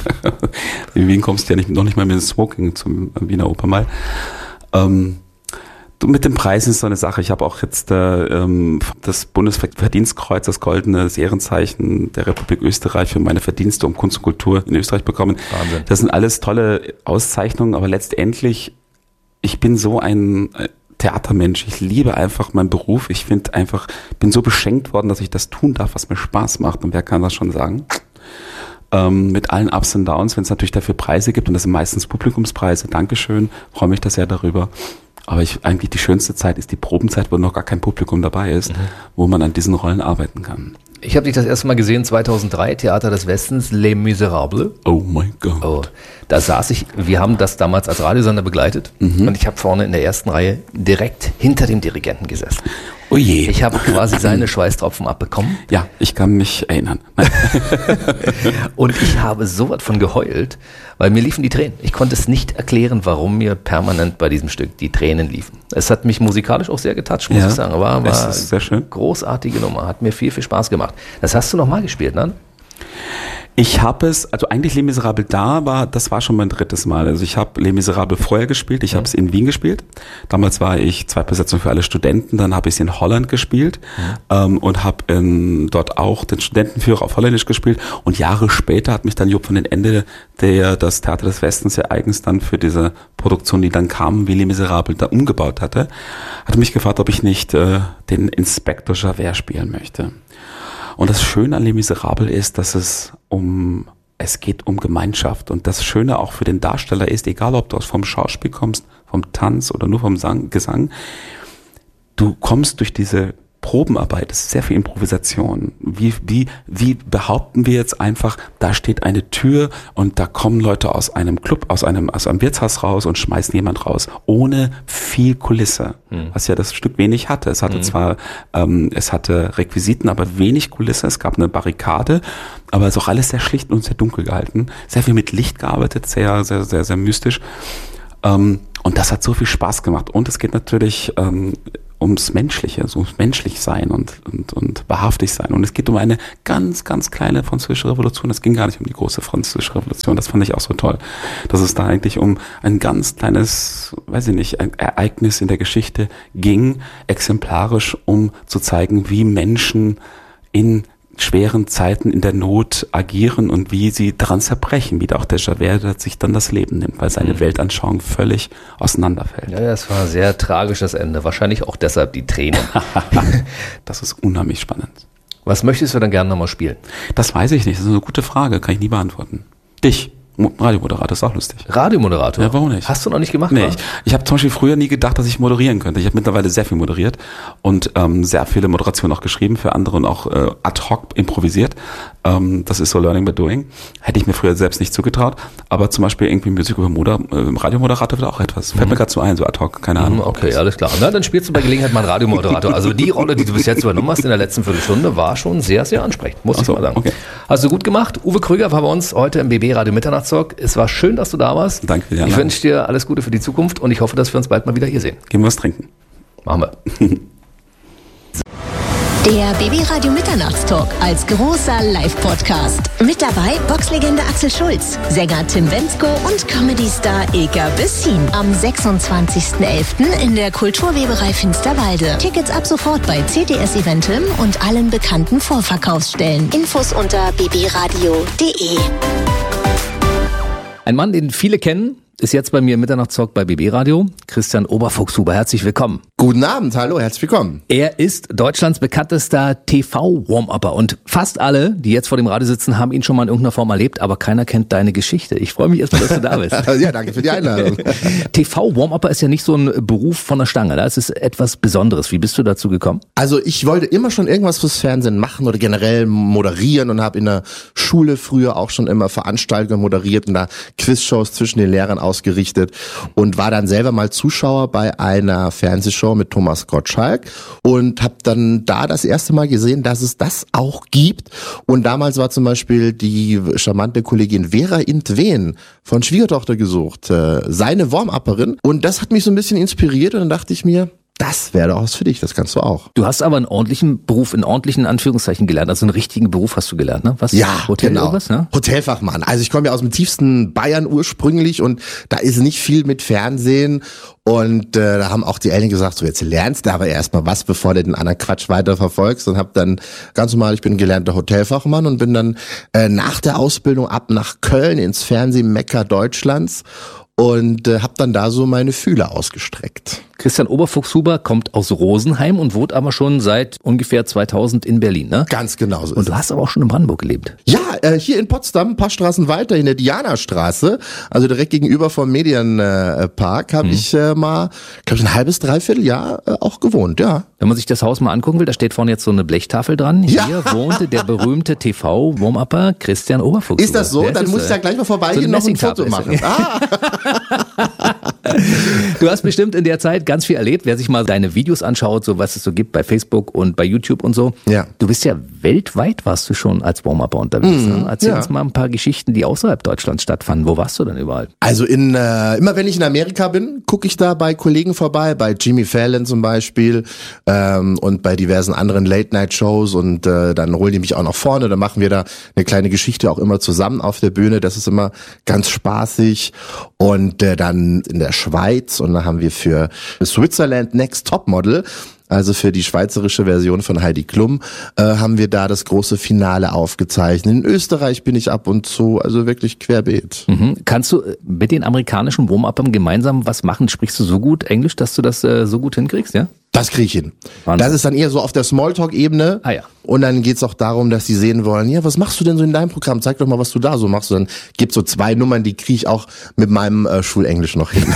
In Wien kommst du ja nicht, noch nicht mal mit dem Smoking zum Wiener Opernball. Ähm, Mit dem Preis ist so eine Sache. Ich habe auch jetzt äh, ähm, das Bundesverdienstkreuz, das goldene das Ehrenzeichen der Republik Österreich für meine Verdienste um Kunst und Kultur in Österreich bekommen. Wahnsinn. Das sind alles tolle Auszeichnungen, aber letztendlich, ich bin so ein Theatermensch. Ich liebe einfach meinen Beruf. Ich finde einfach, bin so beschenkt worden, dass ich das tun darf, was mir Spaß macht. Und wer kann das schon sagen? Ähm, mit allen Ups und Downs, wenn es natürlich dafür Preise gibt, und das sind meistens Publikumspreise. Dankeschön, freue mich da sehr darüber. Aber ich, eigentlich die schönste Zeit ist die Probenzeit, wo noch gar kein Publikum dabei ist, mhm. wo man an diesen Rollen arbeiten kann. Ich habe dich das erste Mal gesehen, zweitausenddrei, Theater des Westens, Les Miserables. Oh mein Gott. Oh, da saß ich, wir haben das damals als Radiosender begleitet mhm. und ich habe vorne in der ersten Reihe direkt hinter dem Dirigenten gesessen. Oh je. Ich habe quasi seine Schweißtropfen abbekommen. Ja, ich kann mich erinnern. Und ich habe so was von geheult, weil mir liefen die Tränen. Ich konnte es nicht erklären, warum mir permanent bei diesem Stück die Tränen liefen. Es hat mich musikalisch auch sehr getoucht, muss ja, ich sagen. War, war es ist sehr schön. Großartige Nummer, hat mir viel, viel Spaß gemacht. Das hast du nochmal gespielt, ne? Ich habe es, also eigentlich Les Miserables da war, das war schon mein drittes Mal. Also ich habe Les Miserables vorher gespielt, ich mhm. habe es in Wien gespielt. Damals war ich Zweitbesetzung für alle Studenten, dann habe ich es in Holland gespielt mhm. ähm, und habe dort auch den Studentenführer auf Holländisch gespielt. Und Jahre später hat mich dann Job von den Ende, der das Theater des Westens ja eigens dann für diese Produktion, die dann kam, wie Les Miserables da umgebaut hatte, hat mich gefragt, ob ich nicht äh, den Inspektor Javert spielen möchte. Und das Schöne an Les Miserables ist, dass es um, es geht um Gemeinschaft. Und das Schöne auch für den Darsteller ist, egal ob du vom Schauspiel kommst, vom Tanz oder nur vom Sang, Gesang, du kommst durch diese Probenarbeit, es ist sehr viel Improvisation. Wie, wie, wie behaupten wir jetzt einfach, da steht eine Tür und da kommen Leute aus einem Club, aus einem, aus einem Wirtshaus raus und schmeißen jemand raus, ohne viel Kulisse, hm. was ja das Stück wenig hatte. Es hatte hm. zwar, ähm, es hatte Requisiten, aber wenig Kulisse. Es gab eine Barrikade, aber es ist auch alles sehr schlicht und sehr dunkel gehalten. Sehr viel mit Licht gearbeitet, sehr, sehr, sehr, sehr mystisch. Ähm, und das hat so viel Spaß gemacht. Und es geht natürlich ähm, ums Menschliche, so ums Menschlichsein und, und, und wahrhaftig sein. Und es geht um eine ganz, ganz kleine französische Revolution. Es ging gar nicht um die große französische Revolution. Das fand ich auch so toll. Dass es da eigentlich um ein ganz kleines, weiß ich nicht, ein Ereignis in der Geschichte ging, exemplarisch, um zu zeigen, wie Menschen in schweren Zeiten in der Not agieren und wie sie daran zerbrechen, wie auch der Javert sich dann das Leben nimmt, weil seine mhm. Weltanschauung völlig auseinanderfällt. Ja, das war ein sehr tragisches Ende. Wahrscheinlich auch deshalb die Tränen. Das ist unheimlich spannend. Was möchtest du dann gerne nochmal spielen? Das weiß ich nicht. Das ist eine gute Frage. Kann ich nie beantworten. Dich. Radiomoderator ist auch lustig. Radiomoderator? Ja, warum nicht? Hast du noch nicht gemacht? Nee, ich, ich habe zum Beispiel früher nie gedacht, dass ich moderieren könnte. Ich habe mittlerweile sehr viel moderiert und ähm, sehr viele Moderationen auch geschrieben für andere und auch äh, ad hoc improvisiert. Ähm, das ist so Learning by Doing. Hätte ich mir früher selbst nicht zugetraut. Aber zum Beispiel irgendwie Musik über Moder, äh, Radiomoderator wird auch etwas. Fällt mhm. mir gerade so ein, so ad hoc, keine Ahnung. Okay, alles klar. Na, dann spielst du bei Gelegenheit mal einen Radiomoderator. Also die Rolle, die du bis jetzt übernommen hast in der letzten Viertelstunde, war schon sehr, sehr ansprechend, muss Ach so, ich mal sagen. Okay. Hast du gut gemacht. Uwe Kröger war bei uns heute im B B Radio Mitternachtstalk. Es war schön, dass du da warst. Danke für die Ich wünsche dir alles Gute für die Zukunft und ich hoffe, dass wir uns bald mal wieder hier sehen. Gehen wir was trinken. Machen wir. Der B B Radio Mitternachtstalk als großer Live-Podcast. Mit dabei Boxlegende Axel Schulz, Sänger Tim Bendzko und Comedy-Star Ilka Bessin. Am sechsundzwanzigsten elften in der Kulturweberei Finsterwalde. Tickets ab sofort bei C D S Eventim und allen bekannten Vorverkaufsstellen. Infos unter b b radio punkt d e. Ein Mann, den viele kennen, ist jetzt bei mir im Mitternachtstalk bei B B Radio. Christian Oberfuchshuber, herzlich willkommen. Guten Abend, hallo, herzlich willkommen. Er ist Deutschlands bekanntester T V-Warm-Upper und fast alle, die jetzt vor dem Radio sitzen, haben ihn schon mal in irgendeiner Form erlebt, aber keiner kennt deine Geschichte. Ich freue mich erstmal, dass du da bist. Ja, danke für die Einladung. T V-Warm-Upper ist ja nicht so ein Beruf von der Stange, das ist etwas Besonderes. Wie bist du dazu gekommen? Also ich wollte immer schon irgendwas fürs Fernsehen machen oder generell moderieren und habe in der Schule früher auch schon immer Veranstaltungen moderiert und da Quizshows zwischen den Lehrern ausgerichtet und war dann selber mal Zuschauer bei einer Fernsehshow mit Thomas Gottschalk und habe dann da das erste Mal gesehen, dass es das auch gibt. Und damals war zum Beispiel die charmante Kollegin Vera Intwen von Schwiegertochter gesucht, äh, seine Warm-Upperin. Und das hat mich so ein bisschen inspiriert und dann dachte ich mir, das wäre doch was für dich, das kannst du auch. Du hast aber einen ordentlichen Beruf, in ordentlichen Anführungszeichen gelernt, also einen richtigen Beruf hast du gelernt, ne? Was? Ja, Hotel genau. Irgendwas, ne? Hotelfachmann. Also ich komme ja aus dem tiefsten Bayern ursprünglich und da ist nicht viel mit Fernsehen und äh, da haben auch die Eltern gesagt, so jetzt lernst du aber erstmal was, bevor du den anderen Quatsch weiter verfolgst und habe dann ganz normal, ich bin gelernter Hotelfachmann und bin dann äh, nach der Ausbildung ab nach Köln ins Fernsehmekka Deutschlands und äh, habe dann da so meine Fühler ausgestreckt. Christian Oberfuchshuber kommt aus Rosenheim und wohnt aber schon seit ungefähr zweitausend in Berlin, ne? Ganz genau so. Und du hast aber auch schon in Brandenburg gelebt. Ja, äh, hier in Potsdam, ein paar Straßen weiter, in der Dianastraße, also direkt gegenüber vom Medienpark, habe hm. ich äh, mal, glaube ich, ein halbes, dreiviertel Jahr äh, auch gewohnt, ja. Wenn man sich das Haus mal angucken will, da steht vorne jetzt so eine Blechtafel dran. Ja. Hier wohnte der berühmte T V-Warm-Upper Christian Oberfuchshuber. Ist das so? Dann muss ich ja gleich mal vorbeigehen, so noch ein Foto machen. Ah. Du hast bestimmt in der Zeit ganz viel erlebt, wer sich mal deine Videos anschaut, so was es so gibt bei Facebook und bei YouTube und so. Ja. Du bist ja weltweit, warst du schon als Warm-Upper unterwegs. Mhm, ne? Erzähl ja. uns mal ein paar Geschichten, die außerhalb Deutschlands stattfanden. Wo warst du denn überall? Also in äh, immer wenn ich in Amerika bin, gucke ich da bei Kollegen vorbei, bei Jimmy Fallon zum Beispiel ähm, und bei diversen anderen Late-Night-Shows und äh, dann holen die mich auch nach vorne, dann machen wir da eine kleine Geschichte auch immer zusammen auf der Bühne, das ist immer ganz spaßig und äh, dann in der Schweiz und da haben wir für Switzerland Next Topmodel, also für die schweizerische Version von Heidi Klum, äh, haben wir da das große Finale aufgezeichnet. In Österreich bin ich ab und zu, also wirklich querbeet. Mhm. Kannst du mit den amerikanischen Warm-Uppern gemeinsam was machen? Sprichst du so gut Englisch, dass du das äh, so gut hinkriegst, ja? Das kriege ich hin. Wahnsinn. Das ist dann eher so auf der Smalltalk-Ebene. Ah ja. Und dann geht's auch darum, dass sie sehen wollen, ja, was machst du denn so in deinem Programm? Zeig doch mal, was du da so machst. Und dann gibt's so zwei Nummern, die kriege ich auch mit meinem äh, Schulenglisch noch hin.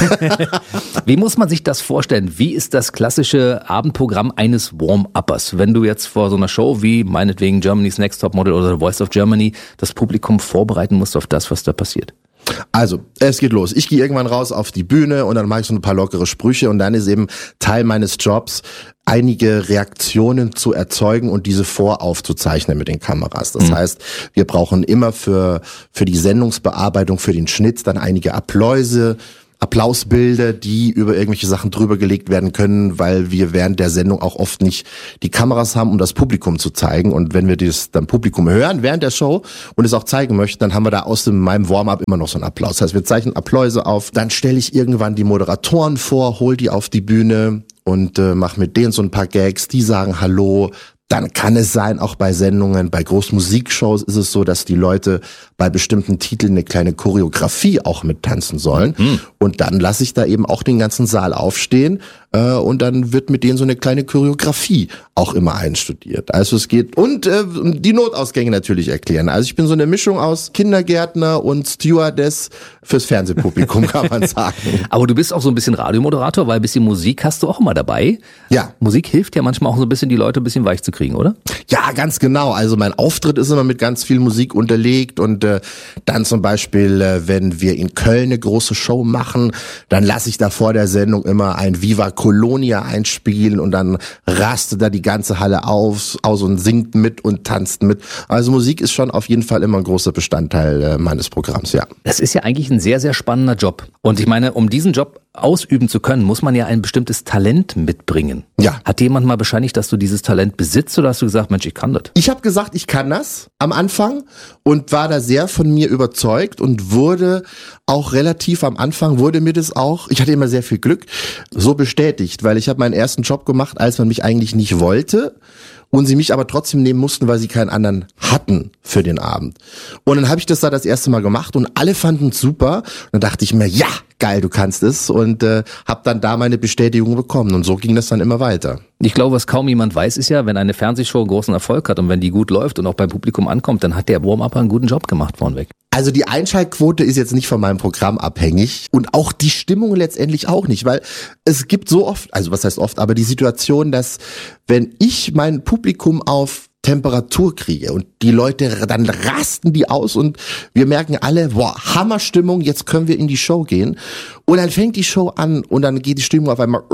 Wie muss man sich das vorstellen? Wie ist das klassische Abendprogramm eines Warm-Uppers? Wenn du jetzt vor so einer Show wie meinetwegen Germany's Next Topmodel oder The Voice of Germany das Publikum vorbereiten musst auf das, was da passiert. Also, es geht los. Ich gehe irgendwann raus auf die Bühne und dann mache ich so ein paar lockere Sprüche und dann ist eben Teil meines Jobs, einige Reaktionen zu erzeugen und diese voraufzuzeichnen mit den Kameras. Das mhm. heißt, wir brauchen immer für für die Sendungsbearbeitung, für den Schnitt dann einige Appläuse, Applausbilder, die über irgendwelche Sachen drüber gelegt werden können, weil wir während der Sendung auch oft nicht die Kameras haben, um das Publikum zu zeigen. Und wenn wir das dann Publikum hören während der Show und es auch zeigen möchten, dann haben wir da aus dem, meinem Warm-up immer noch so einen Applaus. Das heißt, wir zeichnen Appläuse auf, dann stelle ich irgendwann die Moderatoren vor, hol die auf die Bühne und äh, mache mit denen so ein paar Gags, die sagen Hallo. Dann kann es sein, auch bei Sendungen, bei Großmusikshows ist es so, dass die Leute bei bestimmten Titeln eine kleine Choreografie auch mit tanzen sollen. Mhm. Und dann lasse ich da eben auch den ganzen Saal aufstehen äh, und dann wird mit denen so eine kleine Choreografie auch immer einstudiert. Also es geht und äh, die Notausgänge natürlich erklären. Also ich bin so eine Mischung aus Kindergärtner und Stewardess fürs Fernsehpublikum, kann man sagen. Aber du bist auch so ein bisschen Radiomoderator, weil ein bisschen Musik hast du auch immer dabei. Ja. Musik hilft ja manchmal auch so ein bisschen, die Leute ein bisschen weich zu kriegen, oder? Ja, ganz genau. Also mein Auftritt ist immer mit ganz viel Musik unterlegt und äh, dann zum Beispiel, äh, wenn wir in Köln eine große Show machen, dann lasse ich da vor der Sendung immer ein Viva Colonia einspielen und dann rastet da die ganze Halle auf, aus und singt mit und tanzt mit. Also Musik ist schon auf jeden Fall immer ein großer Bestandteil äh, meines Programms, ja. Das ist ja eigentlich ein sehr, sehr spannender Job. Und ich meine, um diesen Job ausüben zu können, muss man ja ein bestimmtes Talent mitbringen. Ja. Hat jemand mal bescheinigt, dass du dieses Talent besitzt oder hast du gesagt, Mensch, ich kann das? Ich habe gesagt, ich kann das am Anfang und war da sehr von mir überzeugt und wurde auch relativ am Anfang, wurde mir das auch, ich hatte immer sehr viel Glück, so bestätigt, weil ich habe meinen ersten Job gemacht, als man mich eigentlich nicht wollte. Und sie mich aber trotzdem nehmen mussten, weil sie keinen anderen hatten für den Abend. Und dann habe ich das da das erste Mal gemacht und alle fanden es super. Und dann dachte ich mir, ja, geil, du kannst es. Und äh, habe dann da meine Bestätigung bekommen. Und so ging das dann immer weiter. Ich glaube, was kaum jemand weiß, ist ja, wenn eine Fernsehshow einen großen Erfolg hat und wenn die gut läuft und auch beim Publikum ankommt, dann hat der Warm-Upper einen guten Job gemacht vorneweg. Also die Einschaltquote ist jetzt nicht von meinem Programm abhängig und auch die Stimmung letztendlich auch nicht, weil es gibt so oft, also was heißt oft, aber die Situation, dass wenn ich mein Publikum auf Temperatur kriege und die Leute, dann rasten die aus und wir merken alle, boah, Hammerstimmung, jetzt können wir in die Show gehen. Und dann fängt die Show an und dann geht die Stimmung auf einmal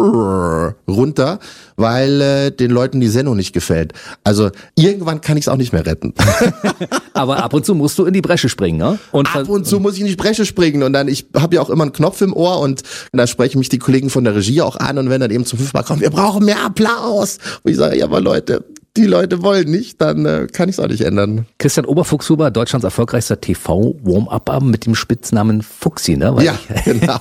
runter, weil äh, den Leuten die Sendung nicht gefällt. Also irgendwann kann ich es auch nicht mehr retten. Aber ab und zu musst du in die Bresche springen, ne? Und ab und zu muss ich in die Bresche springen und dann, ich habe ja auch immer einen Knopf im Ohr und da sprechen mich die Kollegen von der Regie auch an und wenn dann eben zum fünften Mal kommt, wir brauchen mehr Applaus. Und ich sage, ja, aber Leute, die Leute wollen nicht, dann äh, kann ich es auch nicht ändern. Christian Oberfuchshuber, Deutschlands erfolgreichster T V-Warm-Upper mit dem Spitznamen Fuchsi, ne? Weil ja, genau.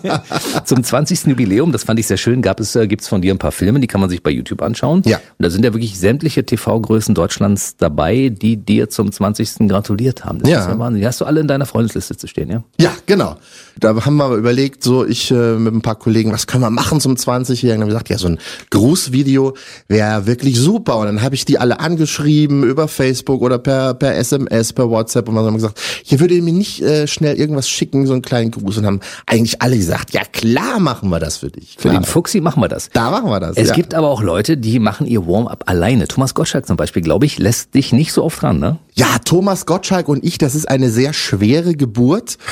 Zum zwanzigsten Jubiläum, das fand ich sehr schön, gab es, äh, gibt's von dir ein paar Filme, die kann man sich bei YouTube anschauen. Ja. Und da sind ja wirklich sämtliche T V-Größen Deutschlands dabei, die dir zum zwanzigsten gratuliert haben. Das ja. ist ja Wahnsinn. Die hast du alle in deiner Freundesliste zu stehen, ja? Ja, genau. Da haben wir überlegt, so ich äh, mit ein paar Kollegen, was können wir machen zum zwanzigjährigen? Dann haben wir gesagt, ja, so ein Grußvideo wäre wirklich super. Und dann habe ich die alle angeschrieben über Facebook oder per per S M S, per WhatsApp und wir haben gesagt, hier würde ihr mir nicht äh, schnell irgendwas schicken, so einen kleinen Gruß und haben eigentlich alle gesagt, ja klar machen wir das für dich. Für klar. den Fuchsi machen wir das. Da machen wir das. Es ja. gibt aber auch Leute, die machen ihr Warm-up alleine. Thomas Gottschalk zum Beispiel, glaube ich, lässt dich nicht so oft ran, ne? Ja, Thomas Gottschalk und ich, das ist eine sehr schwere Geburt.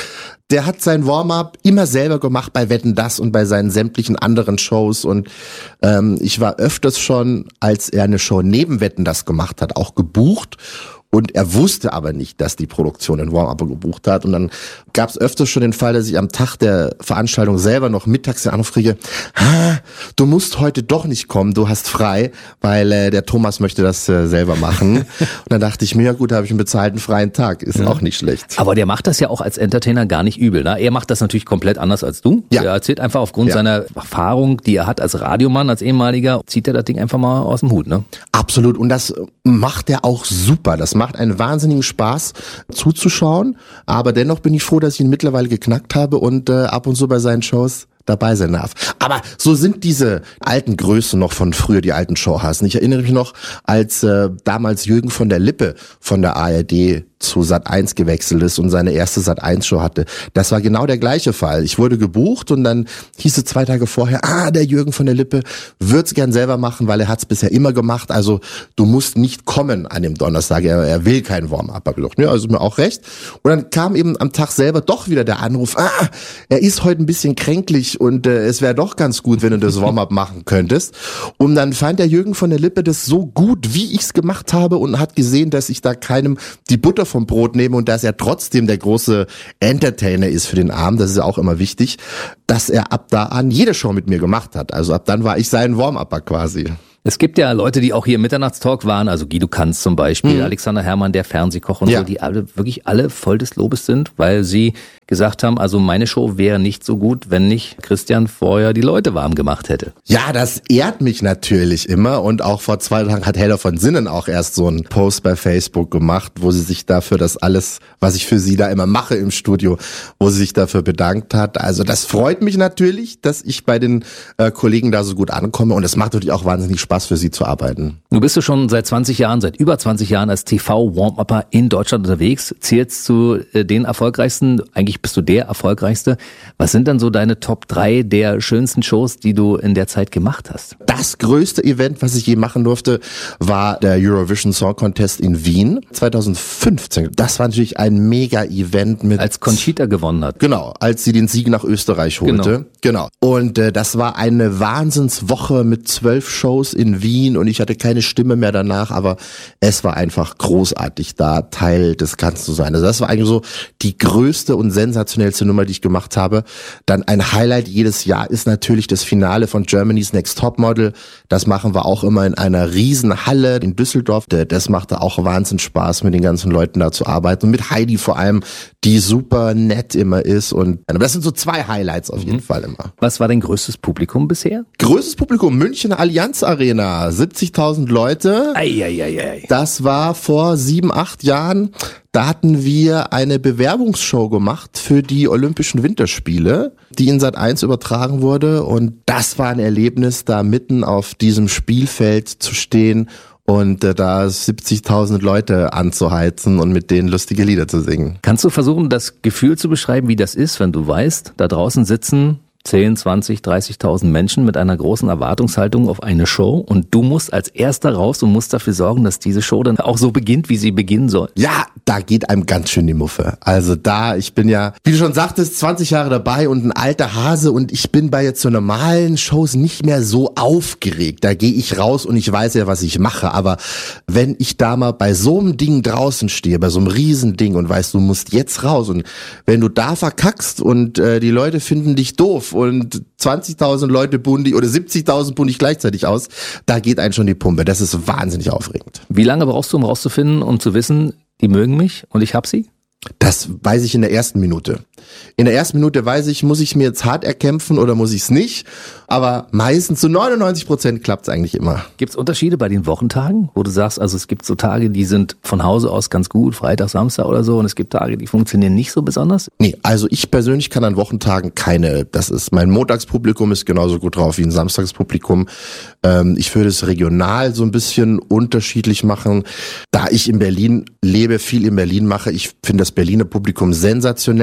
der hat sein Warm-up immer selber gemacht bei Wetten, dass und bei seinen sämtlichen anderen Shows und ähm, ich war öfters schon, als er eine Show neben Wetten, dass gemacht hat, auch gebucht. Und er wusste aber nicht, dass die Produktion den Warm-up gebucht hat. Und dann gab es öfters schon den Fall, dass ich am Tag der Veranstaltung selber noch mittags den Anruf kriege, ah, du musst heute doch nicht kommen, du hast frei, weil äh, der Thomas möchte das äh, selber machen. Und dann dachte ich mir, ja gut, da habe ich einen bezahlten freien Tag, ist ja auch nicht schlecht. Aber der macht das ja auch als Entertainer gar nicht übel. Ne? Er macht das natürlich komplett anders als du. Ja. Er erzählt einfach aufgrund Ja. seiner Erfahrung, die er hat als Radiomann, als ehemaliger, zieht er das Ding einfach mal aus dem Hut. Ne? Absolut. Und das macht er auch super. Das macht einen wahnsinnigen Spaß zuzuschauen. Aber dennoch bin ich froh, dass ich ihn mittlerweile geknackt habe und äh, ab und zu bei seinen Shows dabei sein darf. Aber so sind diese alten Größen noch von früher, die alten Showhasen. Ich erinnere mich noch, als äh, damals Jürgen von der Lippe von der A R D zu Sat eins gewechselt ist und seine erste Sat eins Show hatte. Das war genau der gleiche Fall. Ich wurde gebucht und dann hieß es zwei Tage vorher, ah, der Jürgen von der Lippe wird's gern selber machen, weil er hat's bisher immer gemacht. Also du musst nicht kommen an dem Donnerstag. Er, er will kein Warm-up. Hab ich gedacht, ja, also mir auch recht. Und dann kam eben am Tag selber doch wieder der Anruf, ah, er ist heute ein bisschen kränklich und äh, es wäre doch ganz gut, wenn du das Warm-up machen könntest. Und dann fand der Jürgen von der Lippe das so gut, wie ich's gemacht habe und hat gesehen, dass ich da keinem die Butter vom Brot nehme und dass er trotzdem der große Entertainer ist für den Abend, das ist ja auch immer wichtig, dass er ab da an jede Show mit mir gemacht hat. Also ab dann war ich sein Warm-Upper quasi. Es gibt ja Leute, die auch hier im Mitternachtstalk waren, also Guido Kanz zum Beispiel, Mhm. Alexander Herrmann, der Fernsehkoch und Ja. so, die alle wirklich alle voll des Lobes sind, weil sie gesagt haben, also meine Show wäre nicht so gut, wenn nicht Christian vorher die Leute warm gemacht hätte. Ja, das ehrt mich natürlich immer und auch vor zwei Tagen hat Hella von Sinnen auch erst so einen Post bei Facebook gemacht, wo sie sich dafür das alles, was ich für sie da immer mache im Studio, wo sie sich dafür bedankt hat. Also das freut mich natürlich, dass ich bei den äh, Kollegen da so gut ankomme und es macht natürlich auch wahnsinnig Spaß für sie zu arbeiten. Du bist du schon seit zwanzig Jahren, seit über zwanzig Jahren als T V-Warm-Upper in Deutschland unterwegs, zählst zu äh, den erfolgreichsten, eigentlich bist du der erfolgreichste. Was sind dann so deine Top drei der schönsten Shows, die du in der Zeit gemacht hast? Das größte Event, was ich je machen durfte, war der Eurovision Song Contest in Wien zweitausendfünfzehn. Das war natürlich ein Mega-Event mit... Als Conchita gewonnen hat. Genau, als sie den Sieg nach Österreich holte. Genau. genau. Und äh, das war eine Wahnsinnswoche mit zwölf Shows in Wien und ich hatte keine Stimme mehr danach, aber es war einfach großartig, da Teil des Ganzen zu sein. Also das war eigentlich so die größte und sensationellste Nummer, die ich gemacht habe. Dann ein Highlight jedes Jahr ist natürlich das Finale von Germany's Next Topmodel. Das machen wir auch immer in einer riesen Halle in Düsseldorf. Das machte auch Wahnsinns Spaß, mit den ganzen Leuten da zu arbeiten und mit Heidi vor allem, die super nett immer ist. Und aber das sind so zwei Highlights auf jeden mhm. Fall immer. Was war dein größtes Publikum bisher? Größtes Publikum, München Allianz Arena, siebzigtausend Leute. Ei, ei, ei, ei. Das war vor sieben, acht Jahren. Da hatten wir eine Bewerbungsshow gemacht für die Olympischen Winterspiele, die in Sat eins übertragen wurde. Und das war ein Erlebnis, da mitten auf diesem Spielfeld zu stehen und äh, da siebzigtausend Leute anzuheizen und mit denen lustige Lieder zu singen. Kannst du versuchen, das Gefühl zu beschreiben, wie das ist, wenn du weißt, da draußen sitzen zehn, zwanzig, dreißigtausend Menschen mit einer großen Erwartungshaltung auf eine Show und du musst als Erster raus und musst dafür sorgen, dass diese Show dann auch so beginnt, wie sie beginnen soll? Ja, da geht einem ganz schön die Muffe. Also da, ich bin ja, wie du schon sagtest, zwanzig Jahre dabei und ein alter Hase und ich bin bei jetzt so normalen Shows nicht mehr so aufgeregt. Da gehe ich raus und ich weiß ja, was ich mache. Aber wenn ich da mal bei so einem Ding draußen stehe, bei so einem Riesending und weißt, du musst jetzt raus und wenn du da verkackst und äh, die Leute finden dich doof und zwanzigtausend Leute buhen dich oder siebzigtausend buhen dich gleichzeitig aus, da geht einem schon die Pumpe. Das ist wahnsinnig aufregend. Wie lange brauchst du, um rauszufinden, um zu wissen, die mögen mich und ich hab sie? Das weiß ich in der ersten Minute. In der ersten Minute weiß ich, muss ich mir jetzt hart erkämpfen oder muss ich es nicht? Aber meistens zu neunundneunzig Prozent klappt es eigentlich immer. Gibt es Unterschiede bei den Wochentagen, wo du sagst, also es gibt so Tage, die sind von Hause aus ganz gut, Freitag, Samstag oder so, und es gibt Tage, die funktionieren nicht so besonders? Nee, also ich persönlich kann an Wochentagen keine, das ist, mein Montagspublikum ist genauso gut drauf wie ein Samstagspublikum. Ähm, ich würde es regional so ein bisschen unterschiedlich machen. Da ich in Berlin lebe, viel in Berlin mache, ich finde das Berliner Publikum sensationell.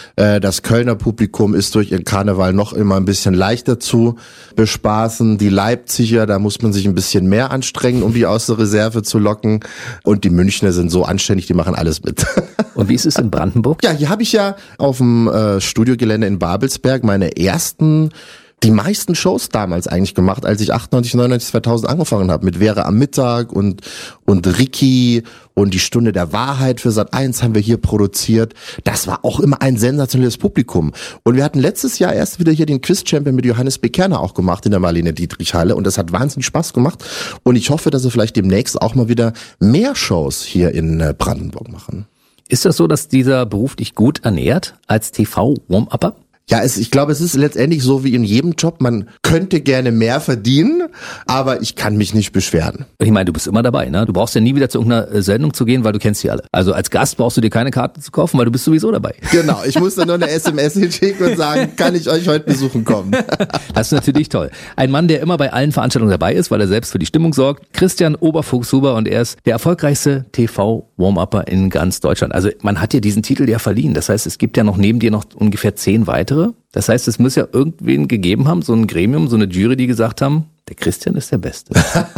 Äh, das Kölner Publikum ist durch ihren Karneval noch immer ein bisschen leichter zu bespaßen. Die Leipziger, da muss man sich ein bisschen mehr anstrengen, um die aus der Reserve zu locken. Und die Münchner sind so anständig, die machen alles mit. Und wie ist es in Brandenburg? Ja, hier habe ich ja auf dem äh, Studiogelände in Babelsberg meine ersten, die meisten Shows damals eigentlich gemacht, als ich achtundneunzig, neunundneunzig, zweitausend angefangen habe. Mit Vera am Mittag und und Ricky und die Stunde der Wahrheit für Sat eins haben wir hier produziert. Das war auch immer ein sensationelles Publikum. Und wir hatten letztes Jahr erst wieder hier den Quiz-Champion mit Johannes Bekerner auch gemacht in der Marlene Dietrich-Halle. Und das hat wahnsinnig Spaß gemacht. Und ich hoffe, dass wir vielleicht demnächst auch mal wieder mehr Shows hier in äh, Brandenburg machen. Ist das so, dass dieser Beruf dich gut ernährt als T V-Warm-Upper? Ja, es, ich glaube, es ist letztendlich so wie in jedem Job. Man könnte gerne mehr verdienen, aber ich kann mich nicht beschweren. Ich meine, du bist immer dabei, ne? Du brauchst ja nie wieder zu irgendeiner Sendung zu gehen, weil du kennst sie alle. Also als Gast brauchst du dir keine Karte zu kaufen, weil du bist sowieso dabei. Genau, ich muss dann nur eine S M S hinschicken und sagen, kann ich euch heute besuchen kommen? Das ist natürlich toll. Ein Mann, der immer bei allen Veranstaltungen dabei ist, weil er selbst für die Stimmung sorgt. Christian Oberfuchshuber, und er ist der erfolgreichste T V-Warm-Upper in ganz Deutschland. Also man hat dir diesen Titel ja verliehen. Das heißt, es gibt ja noch neben dir noch ungefähr zehn weitere. Das heißt, es muss ja irgendwen gegeben haben, so ein Gremium, so eine Jury, die gesagt haben, der Christian ist der Beste.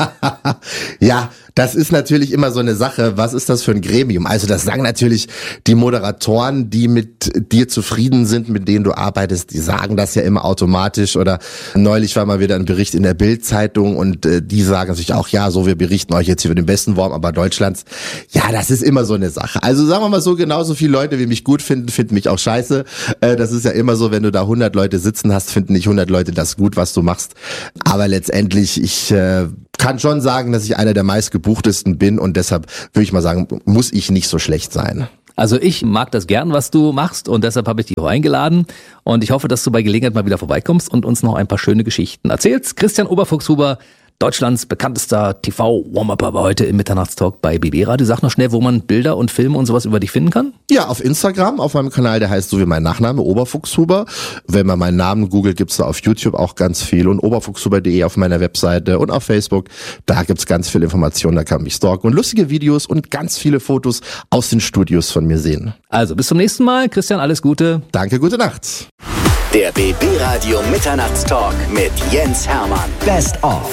Ja, das ist natürlich immer so eine Sache. Was ist das für ein Gremium? Also das sagen natürlich die Moderatoren, die mit dir zufrieden sind, mit denen du arbeitest, die sagen das ja immer automatisch. Oder neulich war mal wieder ein Bericht in der Bild-Zeitung und äh, die sagen natürlich auch, ja, so, wir berichten euch jetzt hier über den besten Warm-Upper Deutschlands. Ja, das ist immer so eine Sache. Also sagen wir mal so, genauso viele Leute, wie mich gut finden, finden mich auch scheiße. Äh, das ist ja immer so, wenn du da hundert Leute sitzen hast, finden nicht hundert Leute das gut, was du machst. Aber letztendlich, ich äh, kann schon sagen, dass ich einer der meistgebuchtesten bin und deshalb würde ich mal sagen, muss ich nicht so schlecht sein. Also ich mag das gern, was du machst, und deshalb habe ich dich auch eingeladen, und ich hoffe, dass du bei Gelegenheit mal wieder vorbeikommst und uns noch ein paar schöne Geschichten erzählst. Christian Oberfuchshuber, Deutschlands bekanntester T V-Warm-Upper, war heute im Mitternachtstalk bei B B Radio. Sag noch schnell, wo man Bilder und Filme und sowas über dich finden kann. Ja, auf Instagram, auf meinem Kanal, der heißt so wie mein Nachname, Oberfuchshuber. Wenn man meinen Namen googelt, gibt's da auf YouTube auch ganz viel, und oberfuchshuber punkt de auf meiner Webseite und auf Facebook. Da gibt's ganz viel Informationen, da kann man mich stalken und lustige Videos und ganz viele Fotos aus den Studios von mir sehen. Also bis zum nächsten Mal. Christian, alles Gute. Danke, gute Nacht. Der B B Radio Mitternachtstalk mit Jens Hermann. Best of.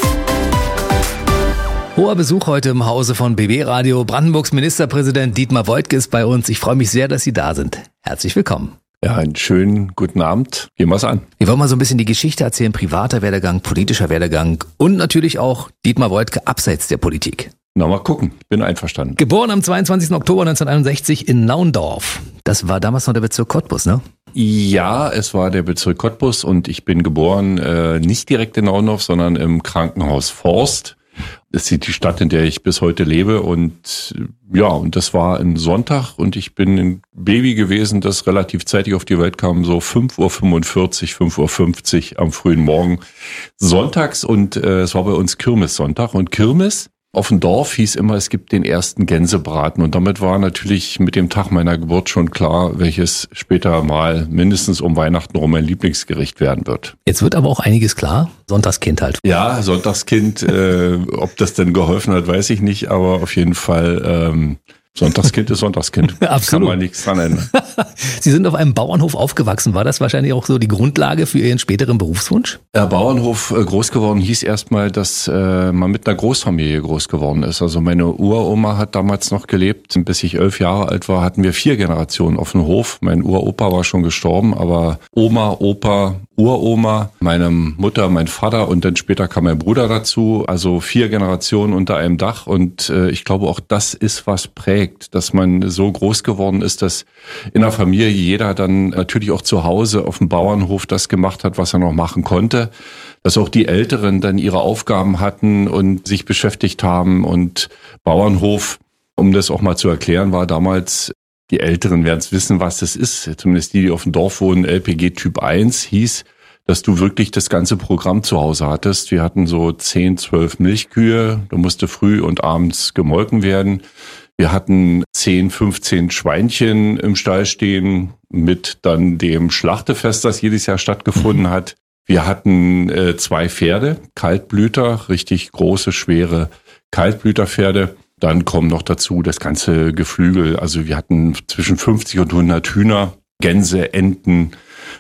Hoher Besuch heute im Hause von B B Radio. Brandenburgs Ministerpräsident Dietmar Woidke ist bei uns. Ich freue mich sehr, dass Sie da sind. Herzlich willkommen. Ja, einen schönen guten Abend. Gehen wir's an. Wir wollen mal so ein bisschen die Geschichte erzählen, privater Werdegang, politischer Werdegang und natürlich auch Dietmar Woidke abseits der Politik. Na, mal gucken. Bin einverstanden. Geboren am zweiundzwanzigsten Oktober neunzehnhunderteinundsechzig in Naundorf. Das war damals noch der Bezirk Cottbus, ne? Ja, es war der Bezirk Cottbus und ich bin geboren äh, nicht direkt in Naundorf, sondern im Krankenhaus Forst. Das ist die Stadt, in der ich bis heute lebe, und ja, und das war ein Sonntag und ich bin ein Baby gewesen, das relativ zeitig auf die Welt kam, so fünf Uhr fünfundvierzig, fünf Uhr fünfzig am frühen Morgen sonntags, und äh, es war bei uns Kirmessonntag, und Kirmes auf dem Dorf hieß immer, es gibt den ersten Gänsebraten, und damit war natürlich mit dem Tag meiner Geburt schon klar, welches später mal mindestens um Weihnachten rum mein Lieblingsgericht werden wird. Jetzt wird aber auch einiges klar. Sonntagskind halt. Ja, Sonntagskind, äh, ob das denn geholfen hat, weiß ich nicht, aber auf jeden Fall ähm, Sonntagskind ist Sonntagskind. Absolut. Kann man nichts dran ändern. Sie sind auf einem Bauernhof aufgewachsen. War das wahrscheinlich auch so die Grundlage für Ihren späteren Berufswunsch? Der Bauernhof äh, groß geworden hieß erstmal, dass äh, man mit einer Großfamilie groß geworden ist. Also meine Uroma hat damals noch gelebt. Bis ich elf Jahre alt war, hatten wir vier Generationen auf dem Hof. Mein Uropa war schon gestorben, aber Oma, Opa, Uroma, meine Mutter, mein Vater und dann später kam mein Bruder dazu. Also vier Generationen unter einem Dach, und äh, ich glaube auch, das ist was prägt, dass man so groß geworden ist, dass in der Familie jeder dann natürlich auch zu Hause auf dem Bauernhof das gemacht hat, was er noch machen konnte. Dass auch die Älteren dann ihre Aufgaben hatten und sich beschäftigt haben, und Bauernhof, um das auch mal zu erklären, war damals, die Älteren werden es wissen, was das ist, zumindest die, die auf dem Dorf wohnen, L P G Typ eins hieß, dass du wirklich das ganze Programm zu Hause hattest. Wir hatten so zehn, zwölf Milchkühe, da musste früh und abends gemolken werden. Wir hatten zehn, fünfzehn Schweinchen im Stall stehen mit dann dem Schlachtefest, das jedes Jahr stattgefunden hat. Wir hatten äh, zwei Pferde, Kaltblüter, richtig große, schwere Kaltblüterpferde. Dann kommen noch dazu das ganze Geflügel. Also wir hatten zwischen fünfzig und hundert Hühner. Gänse, Enten.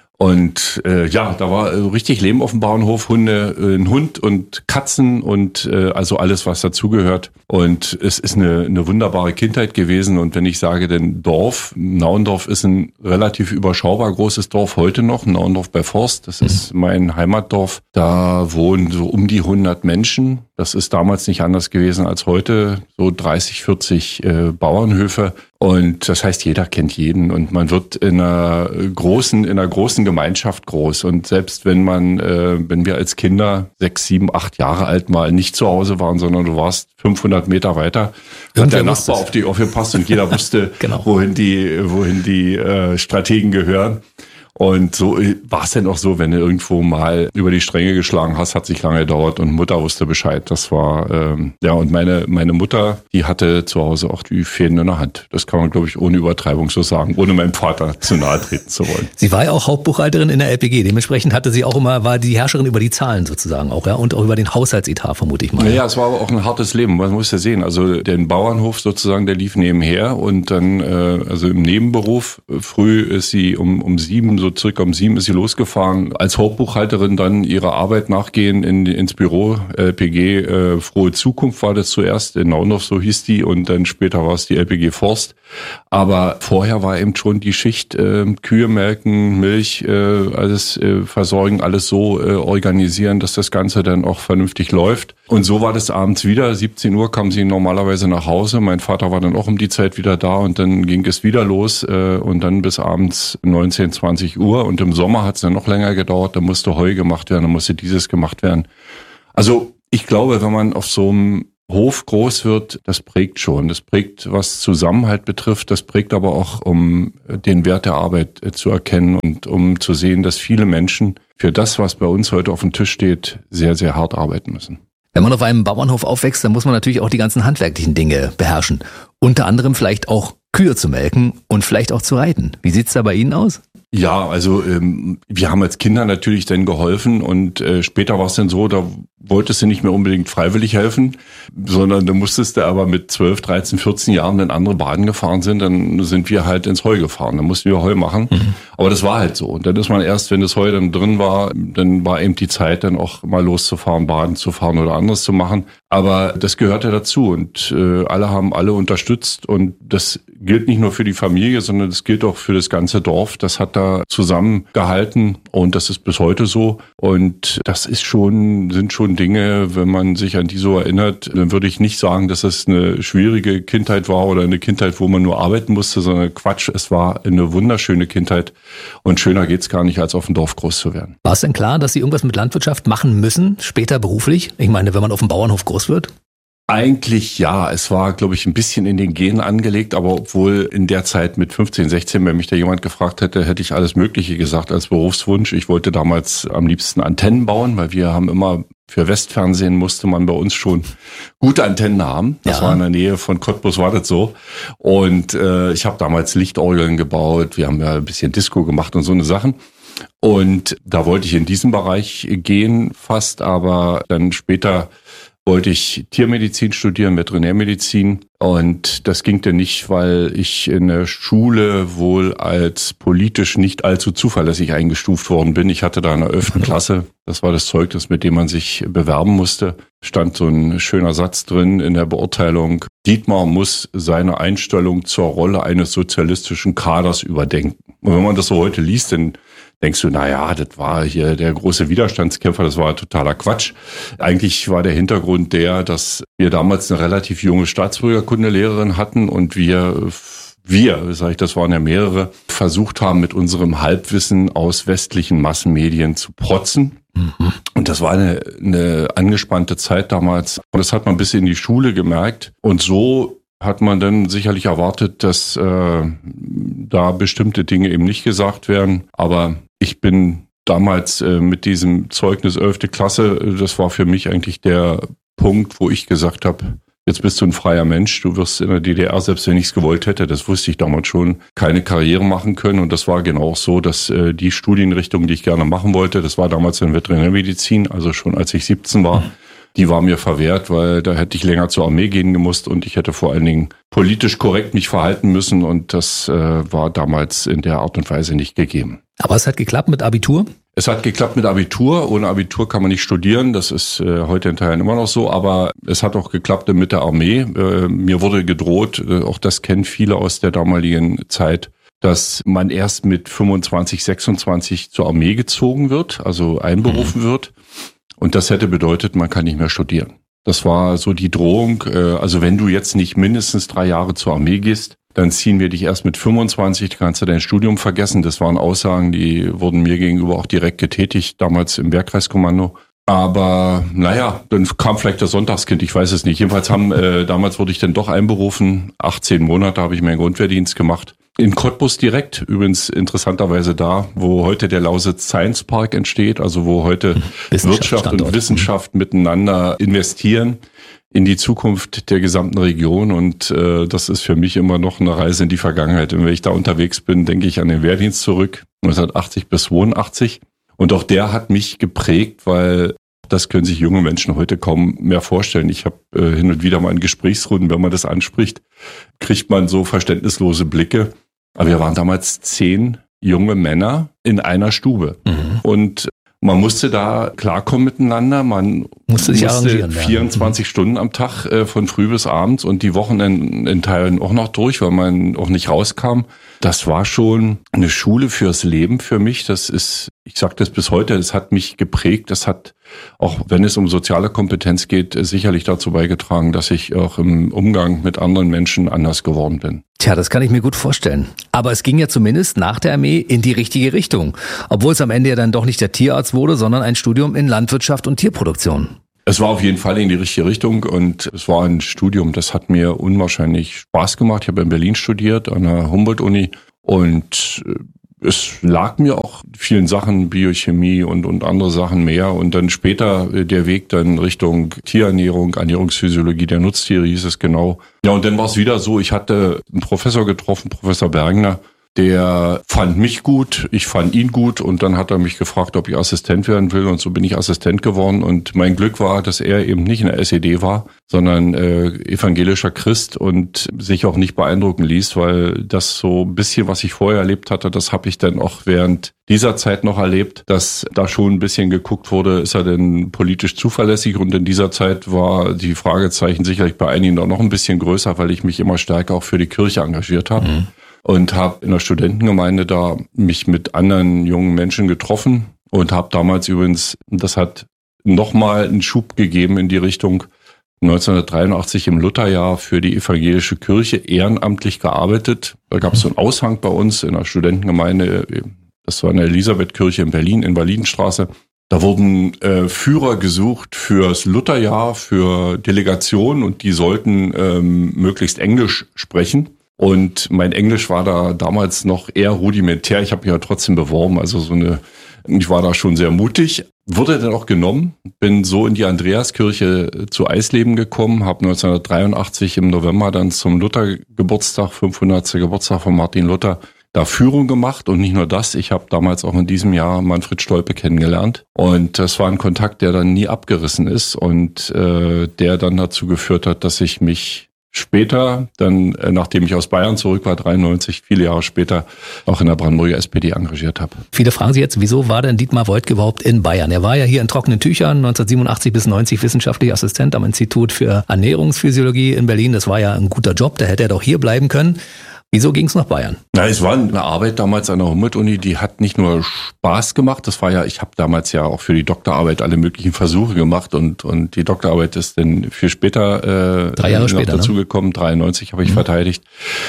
Und äh, ja, da war äh, richtig Leben auf dem Bauernhof, Hunde, äh, ein Hund und Katzen und äh, also alles, was dazugehört. Und es ist eine, eine wunderbare Kindheit gewesen. Und wenn ich sage, denn Dorf, Nauendorf ist ein relativ überschaubar großes Dorf heute noch, Nauendorf bei Forst, das ist mein Heimatdorf. Da wohnen so um die hundert Menschen. Das ist damals nicht anders gewesen als heute, so dreißig, vierzig äh, Bauernhöfe. Und das heißt, jeder kennt jeden und man wird in einer großen, in einer großen Gemeinschaft groß. Und selbst wenn man, äh, wenn wir als Kinder sechs, sieben, acht Jahre alt mal nicht zu Hause waren, sondern du warst fünfhundert Meter weiter, hat der Nachbar auf dich aufgepasst und jeder wusste, genau. wohin die, wohin die äh, Strategen gehören. Und so war es dann auch so, wenn du irgendwo mal über die Stränge geschlagen hast, hat sich lange gedauert und Mutter wusste Bescheid. Das war, ähm, ja, und meine meine Mutter, die hatte zu Hause auch die Fäden in der Hand. Das kann man, glaube ich, ohne Übertreibung so sagen, ohne meinem Vater zu nahe treten zu wollen. Sie war ja auch Hauptbuchhalterin in der L P G. Dementsprechend hatte sie auch immer, war die Herrscherin über die Zahlen sozusagen auch, ja, und auch über den Haushaltsetat, vermute ich mal. Naja, es war aber auch ein hartes Leben, man muss ja sehen. Also den Bauernhof sozusagen, der lief nebenher und dann, äh, also im Nebenberuf, früh ist sie um um sieben, so circa um sieben ist sie losgefahren. Als Hauptbuchhalterin dann ihrer Arbeit nachgehen in, ins Büro, L P G äh, Frohe Zukunft war das zuerst, in Nauendorf, so hieß die, und dann später war es die L P G Forst. Aber vorher war eben schon die Schicht, äh, Kühe melken, Milch, äh, alles äh, versorgen, alles so äh, organisieren, dass das Ganze dann auch vernünftig läuft. Und so war das abends wieder. siebzehn Uhr kam sie normalerweise nach Hause. Mein Vater war dann auch um die Zeit wieder da und dann ging es wieder los äh, und dann bis abends neunzehn, zwanzig Uhr. Und im Sommer hat es dann noch länger gedauert. Da musste Heu gemacht werden, da musste dieses gemacht werden. Also ich glaube, wenn man auf so einem Hof groß wird, das prägt schon. Das prägt, was Zusammenhalt betrifft. Das prägt aber auch, um den Wert der Arbeit zu erkennen und um zu sehen, dass viele Menschen für das, was bei uns heute auf dem Tisch steht, sehr, sehr hart arbeiten müssen. Wenn man auf einem Bauernhof aufwächst, dann muss man natürlich auch die ganzen handwerklichen Dinge beherrschen. Unter anderem vielleicht auch Kühe zu melken und vielleicht auch zu reiten. Wie sieht's da bei Ihnen aus? Ja, also ähm, wir haben als Kinder natürlich dann geholfen und äh, später war es dann so, da wolltest du nicht mehr unbedingt freiwillig helfen, sondern du musstest da aber mit zwölf, dreizehn, vierzehn Jahren, wenn andere Baden gefahren sind, dann sind wir halt ins Heu gefahren, dann mussten wir Heu machen. Mhm. Aber das war halt so. Und dann ist man erst, wenn das Heu dann drin war, dann war eben die Zeit, dann auch mal loszufahren, Baden zu fahren oder anderes zu machen. Aber das gehörte dazu und äh, alle haben alle unterstützt und das gilt nicht nur für die Familie, sondern das gilt auch für das ganze Dorf. Das hat da zusammengehalten und das ist bis heute so. Und das ist schon, sind schon Dinge, wenn man sich an die so erinnert, dann würde ich nicht sagen, dass es eine schwierige Kindheit war oder eine Kindheit, wo man nur arbeiten musste, sondern Quatsch, es war eine wunderschöne Kindheit und schöner geht's gar nicht, als auf dem Dorf groß zu werden. War es denn klar, dass Sie irgendwas mit Landwirtschaft machen müssen, später beruflich? Ich meine, wenn man auf dem Bauernhof groß wird? Eigentlich ja, es war, glaube ich, ein bisschen in den Genen angelegt, aber obwohl in der Zeit mit fünfzehn, sechzehn, wenn mich da jemand gefragt hätte, hätte ich alles Mögliche gesagt als Berufswunsch. Ich wollte damals am liebsten Antennen bauen, weil wir haben immer, für Westfernsehen musste man bei uns schon gute Antennen haben. Das ja. war in der Nähe von Cottbus, war das so. Und äh, ich habe damals Lichtorgeln gebaut, wir haben ja ein bisschen Disco gemacht und so eine Sachen. Und da wollte ich in diesen Bereich gehen fast, aber dann später wollte ich Tiermedizin studieren, Veterinärmedizin. Und das ging dann nicht, weil ich in der Schule wohl als politisch nicht allzu zuverlässig eingestuft worden bin. Ich hatte da in der elften Klasse, das war das Zeugnis, mit dem man sich bewerben musste, stand so ein schöner Satz drin in der Beurteilung: Dietmar muss seine Einstellung zur Rolle eines sozialistischen Kaders überdenken. Und wenn man das so heute liest, dann denkst du, na ja, das war hier der große Widerstandskämpfer, das war totaler Quatsch. Eigentlich war der Hintergrund der, dass wir damals eine relativ junge Staatsbürgerkundelehrerin hatten und wir, wir, sag ich, das waren ja mehrere, versucht haben, mit unserem Halbwissen aus westlichen Massenmedien zu protzen. Mhm. Und das war eine, eine angespannte Zeit damals. Und das hat man bis in die Schule gemerkt. Und so hat man dann sicherlich erwartet, dass äh, da bestimmte Dinge eben nicht gesagt werden. Aber ich bin damals äh, mit diesem Zeugnis elfte Klasse, das war für mich eigentlich der Punkt, wo ich gesagt habe, jetzt bist du ein freier Mensch, du wirst in der D D R, selbst wenn ich es gewollt hätte, das wusste ich damals schon, keine Karriere machen können. Und das war genau so, dass äh, die Studienrichtung, die ich gerne machen wollte, das war damals in Veterinärmedizin, also schon als ich siebzehn war, Die war mir verwehrt, weil da hätte ich länger zur Armee gehen gemusst und ich hätte vor allen Dingen politisch korrekt mich verhalten müssen und das äh, war damals in der Art und Weise nicht gegeben. Aber es hat geklappt mit Abitur? Es hat geklappt mit Abitur. Ohne Abitur kann man nicht studieren. Das ist äh, heute in Teilen immer noch so. Aber es hat auch geklappt mit der Armee. Äh, mir wurde gedroht, äh, auch das kennen viele aus der damaligen Zeit, dass man erst mit fünfundzwanzig, sechsundzwanzig zur Armee gezogen wird, also einberufen mhm. wird. Und das hätte bedeutet, man kann nicht mehr studieren. Das war so die Drohung. Äh, also wenn du jetzt nicht mindestens drei Jahre zur Armee gehst, dann ziehen wir dich erst mit fünfundzwanzig, kannst du dein Studium vergessen. Das waren Aussagen, die wurden mir gegenüber auch direkt getätigt, damals im Wehrkreiskommando. Aber naja, dann kam vielleicht das Sonntagskind, ich weiß es nicht. Jedenfalls haben, äh, damals wurde ich dann doch einberufen. achtzehn Monate habe ich meinen Grundwehrdienst gemacht. In Cottbus direkt, übrigens interessanterweise da, wo heute der Lausitz Science Park entsteht, also wo heute Wirtschaft und Wissenschaft miteinander investieren in die Zukunft der gesamten Region und äh, das ist für mich immer noch eine Reise in die Vergangenheit. Und wenn ich da unterwegs bin, denke ich an den Wehrdienst zurück, neunzehnhundertachtzig bis zweiundachtzig. Und auch der hat mich geprägt, weil das können sich junge Menschen heute kaum mehr vorstellen. Ich habe äh, hin und wieder mal in Gesprächsrunden, wenn man das anspricht, kriegt man so verständnislose Blicke. Aber wir waren damals zehn junge Männer in einer Stube. Mhm. Und man musste da klarkommen miteinander. Man musste, sich musste vierundzwanzig mhm. Stunden am Tag äh, von früh bis abends und die Wochenenden in Teilen auch noch durch, weil man auch nicht rauskam. Das war schon eine Schule fürs Leben für mich. Das ist, ich sage das bis heute, das hat mich geprägt. Das hat, auch wenn es um soziale Kompetenz geht, sicherlich dazu beigetragen, dass ich auch im Umgang mit anderen Menschen anders geworden bin. Tja, das kann ich mir gut vorstellen. Aber es ging ja zumindest nach der Armee in die richtige Richtung. Obwohl es am Ende ja dann doch nicht der Tierarzt wurde, sondern ein Studium in Landwirtschaft und Tierproduktion. Es war auf jeden Fall in die richtige Richtung und es war ein Studium, das hat mir unwahrscheinlich Spaß gemacht. Ich habe in Berlin studiert, an der Humboldt-Uni und es lag mir auch vielen Sachen, Biochemie und, und andere Sachen mehr. Und dann später der Weg dann Richtung Tierernährung, Ernährungsphysiologie der Nutztiere hieß es genau. Ja, und dann war es wieder so, ich hatte einen Professor getroffen, Professor Bergner, der fand mich gut, ich fand ihn gut und dann hat er mich gefragt, ob ich Assistent werden will und so bin ich Assistent geworden und mein Glück war, dass er eben nicht in der S E D war, sondern äh, evangelischer Christ und sich auch nicht beeindrucken ließ, weil das so ein bisschen, was ich vorher erlebt hatte, das habe ich dann auch während dieser Zeit noch erlebt, dass da schon ein bisschen geguckt wurde, ist er denn politisch zuverlässig und in dieser Zeit war die Fragezeichen sicherlich bei einigen auch noch ein bisschen größer, weil ich mich immer stärker auch für die Kirche engagiert habe. Mhm. Und habe in der Studentengemeinde da mich mit anderen jungen Menschen getroffen und habe damals übrigens, das hat nochmal einen Schub gegeben in die Richtung, neunzehnhundertdreiundachtzig im Lutherjahr für die evangelische Kirche ehrenamtlich gearbeitet. Da gab es so einen Aushang bei uns in der Studentengemeinde, das war in der Elisabethkirche in Berlin, in Berlinstraße. Da wurden äh, Führer gesucht fürs Lutherjahr, für Delegationen und die sollten ähm, möglichst Englisch sprechen. Und mein Englisch war da damals noch eher rudimentär. Ich habe mich ja trotzdem beworben, also so eine, ich war da schon sehr mutig. Wurde dann auch genommen, bin so in die Andreaskirche zu Eisleben gekommen, habe neunzehnhundertdreiundachtzig im November dann zum Luther-Geburtstag, fünfhundertsten Geburtstag von Martin Luther, da Führung gemacht und nicht nur das, ich habe damals auch in diesem Jahr Manfred Stolpe kennengelernt und das war ein Kontakt, der dann nie abgerissen ist und äh, der dann dazu geführt hat, dass ich mich später, dann nachdem ich aus Bayern zurück war, dreiundneunzig, viele Jahre später, auch in der Brandenburger S P D engagiert habe. Viele fragen sich jetzt, wieso war denn Dietmar Woidke überhaupt in Bayern? Er war ja hier in trockenen Tüchern, neunzehnhundertsiebenundachtzig bis neunzig wissenschaftlicher Assistent am Institut für Ernährungsphysiologie in Berlin. Das war ja ein guter Job, da hätte er doch hier bleiben können. Wieso ging es nach Bayern? Na, es war eine Arbeit damals an der Humboldt-Uni, die hat nicht nur Spaß gemacht, das war ja, ich habe damals ja auch für die Doktorarbeit alle möglichen Versuche gemacht und und die Doktorarbeit ist dann viel später äh, Drei Jahre später dazu ne? gekommen, dreiundneunzig habe ich mhm. verteidigt.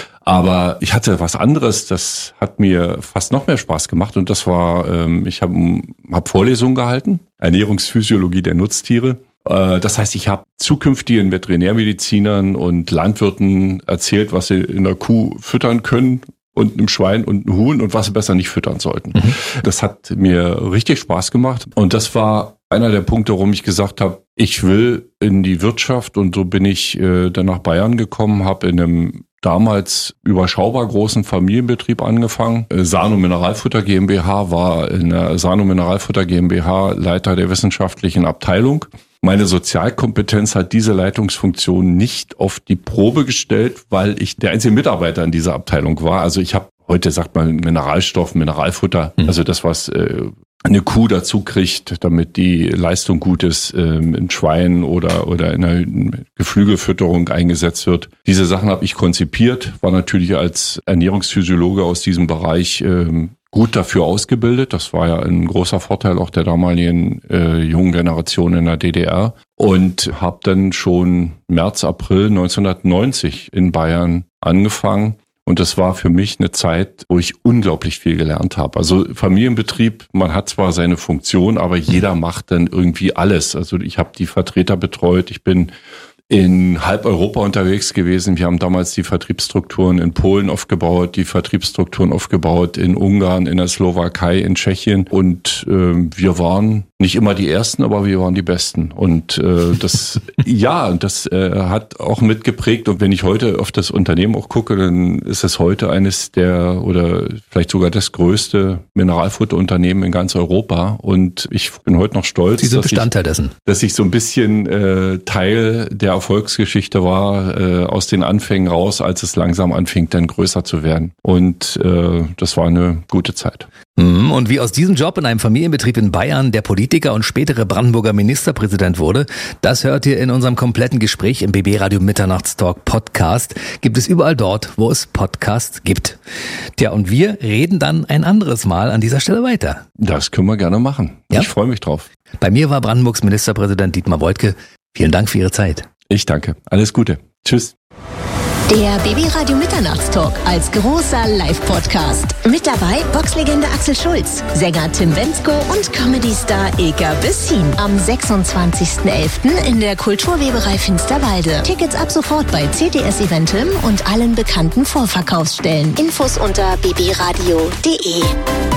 Aber ich hatte was anderes, das hat mir fast noch mehr Spaß gemacht und das war, ähm, ich habe hab Vorlesungen gehalten, Ernährungsphysiologie der Nutztiere. Das heißt, ich habe zukünftigen Veterinärmedizinern und Landwirten erzählt, was sie in der Kuh füttern können und einem Schwein und einem Huhn und was sie besser nicht füttern sollten. Mhm. Das hat mir richtig Spaß gemacht und das war einer der Punkte, warum ich gesagt habe, ich will in die Wirtschaft und so bin ich äh, dann nach Bayern gekommen, habe in einem damals überschaubar großen Familienbetrieb angefangen. Sano Mineralfutter GmbH, war in der Sano Mineralfutter GmbH Leiter der wissenschaftlichen Abteilung. Meine Sozialkompetenz hat diese Leitungsfunktion nicht auf die Probe gestellt, weil ich der einzige Mitarbeiter in dieser Abteilung war. Also ich habe, heute sagt man Mineralstoff, Mineralfutter, mhm. also das, was äh, eine Kuh dazu kriegt, damit die Leistung gut ist, ähm, in Schweinen oder oder in der Geflügelfütterung eingesetzt wird. Diese Sachen habe ich konzipiert, war natürlich als Ernährungsphysiologe aus diesem Bereich ähm, gut dafür ausgebildet. Das war ja ein großer Vorteil auch der damaligen äh, jungen Generation in der D D R. Und habe dann schon März, April neunzehnhundertneunzig in Bayern angefangen. Und das war für mich eine Zeit, wo ich unglaublich viel gelernt habe. Also Familienbetrieb, man hat zwar seine Funktion, aber jeder macht dann irgendwie alles. Also ich habe die Vertreter betreut, ich bin in halb Europa unterwegs gewesen. Wir haben damals die Vertriebsstrukturen in Polen aufgebaut, die Vertriebsstrukturen aufgebaut in Ungarn, in der Slowakei, in Tschechien. Und äh, wir waren nicht immer die Ersten, aber wir waren die Besten. Und äh, das, ja, das äh, hat auch mitgeprägt. Und wenn ich heute auf das Unternehmen auch gucke, dann ist es heute eines der oder vielleicht sogar das größte Mineralfutterunternehmen in ganz Europa. Und ich bin heute noch stolz, Sie sind dass, Bestandteil ich, dessen. dass ich so ein bisschen äh, Teil der Erfolgsgeschichte war, äh, aus den Anfängen raus, als es langsam anfing, dann größer zu werden. Und äh, das war eine gute Zeit. Und wie aus diesem Job in einem Familienbetrieb in Bayern der Politiker und spätere Brandenburger Ministerpräsident wurde, das hört ihr in unserem kompletten Gespräch im B B Radio Mitternachtstalk Podcast. Gibt es überall dort, wo es Podcasts gibt. Tja, und wir reden dann ein anderes Mal an dieser Stelle weiter. Das können wir gerne machen. Ja? Ich freue mich drauf. Bei mir war Brandenburgs Ministerpräsident Dietmar Woidke. Vielen Dank für Ihre Zeit. Ich danke. Alles Gute. Tschüss. Der B B Radio Mitternachtstalk als großer Live-Podcast. Mit dabei Boxlegende Axel Schulz, Sänger Tim Wenzko und Comedy-Star Eker Bessin. Am sechsundzwanzigsten elften in der Kulturweberei Finsterwalde. Tickets ab sofort bei C T S Eventim und allen bekannten Vorverkaufsstellen. Infos unter b b radio punkt d e.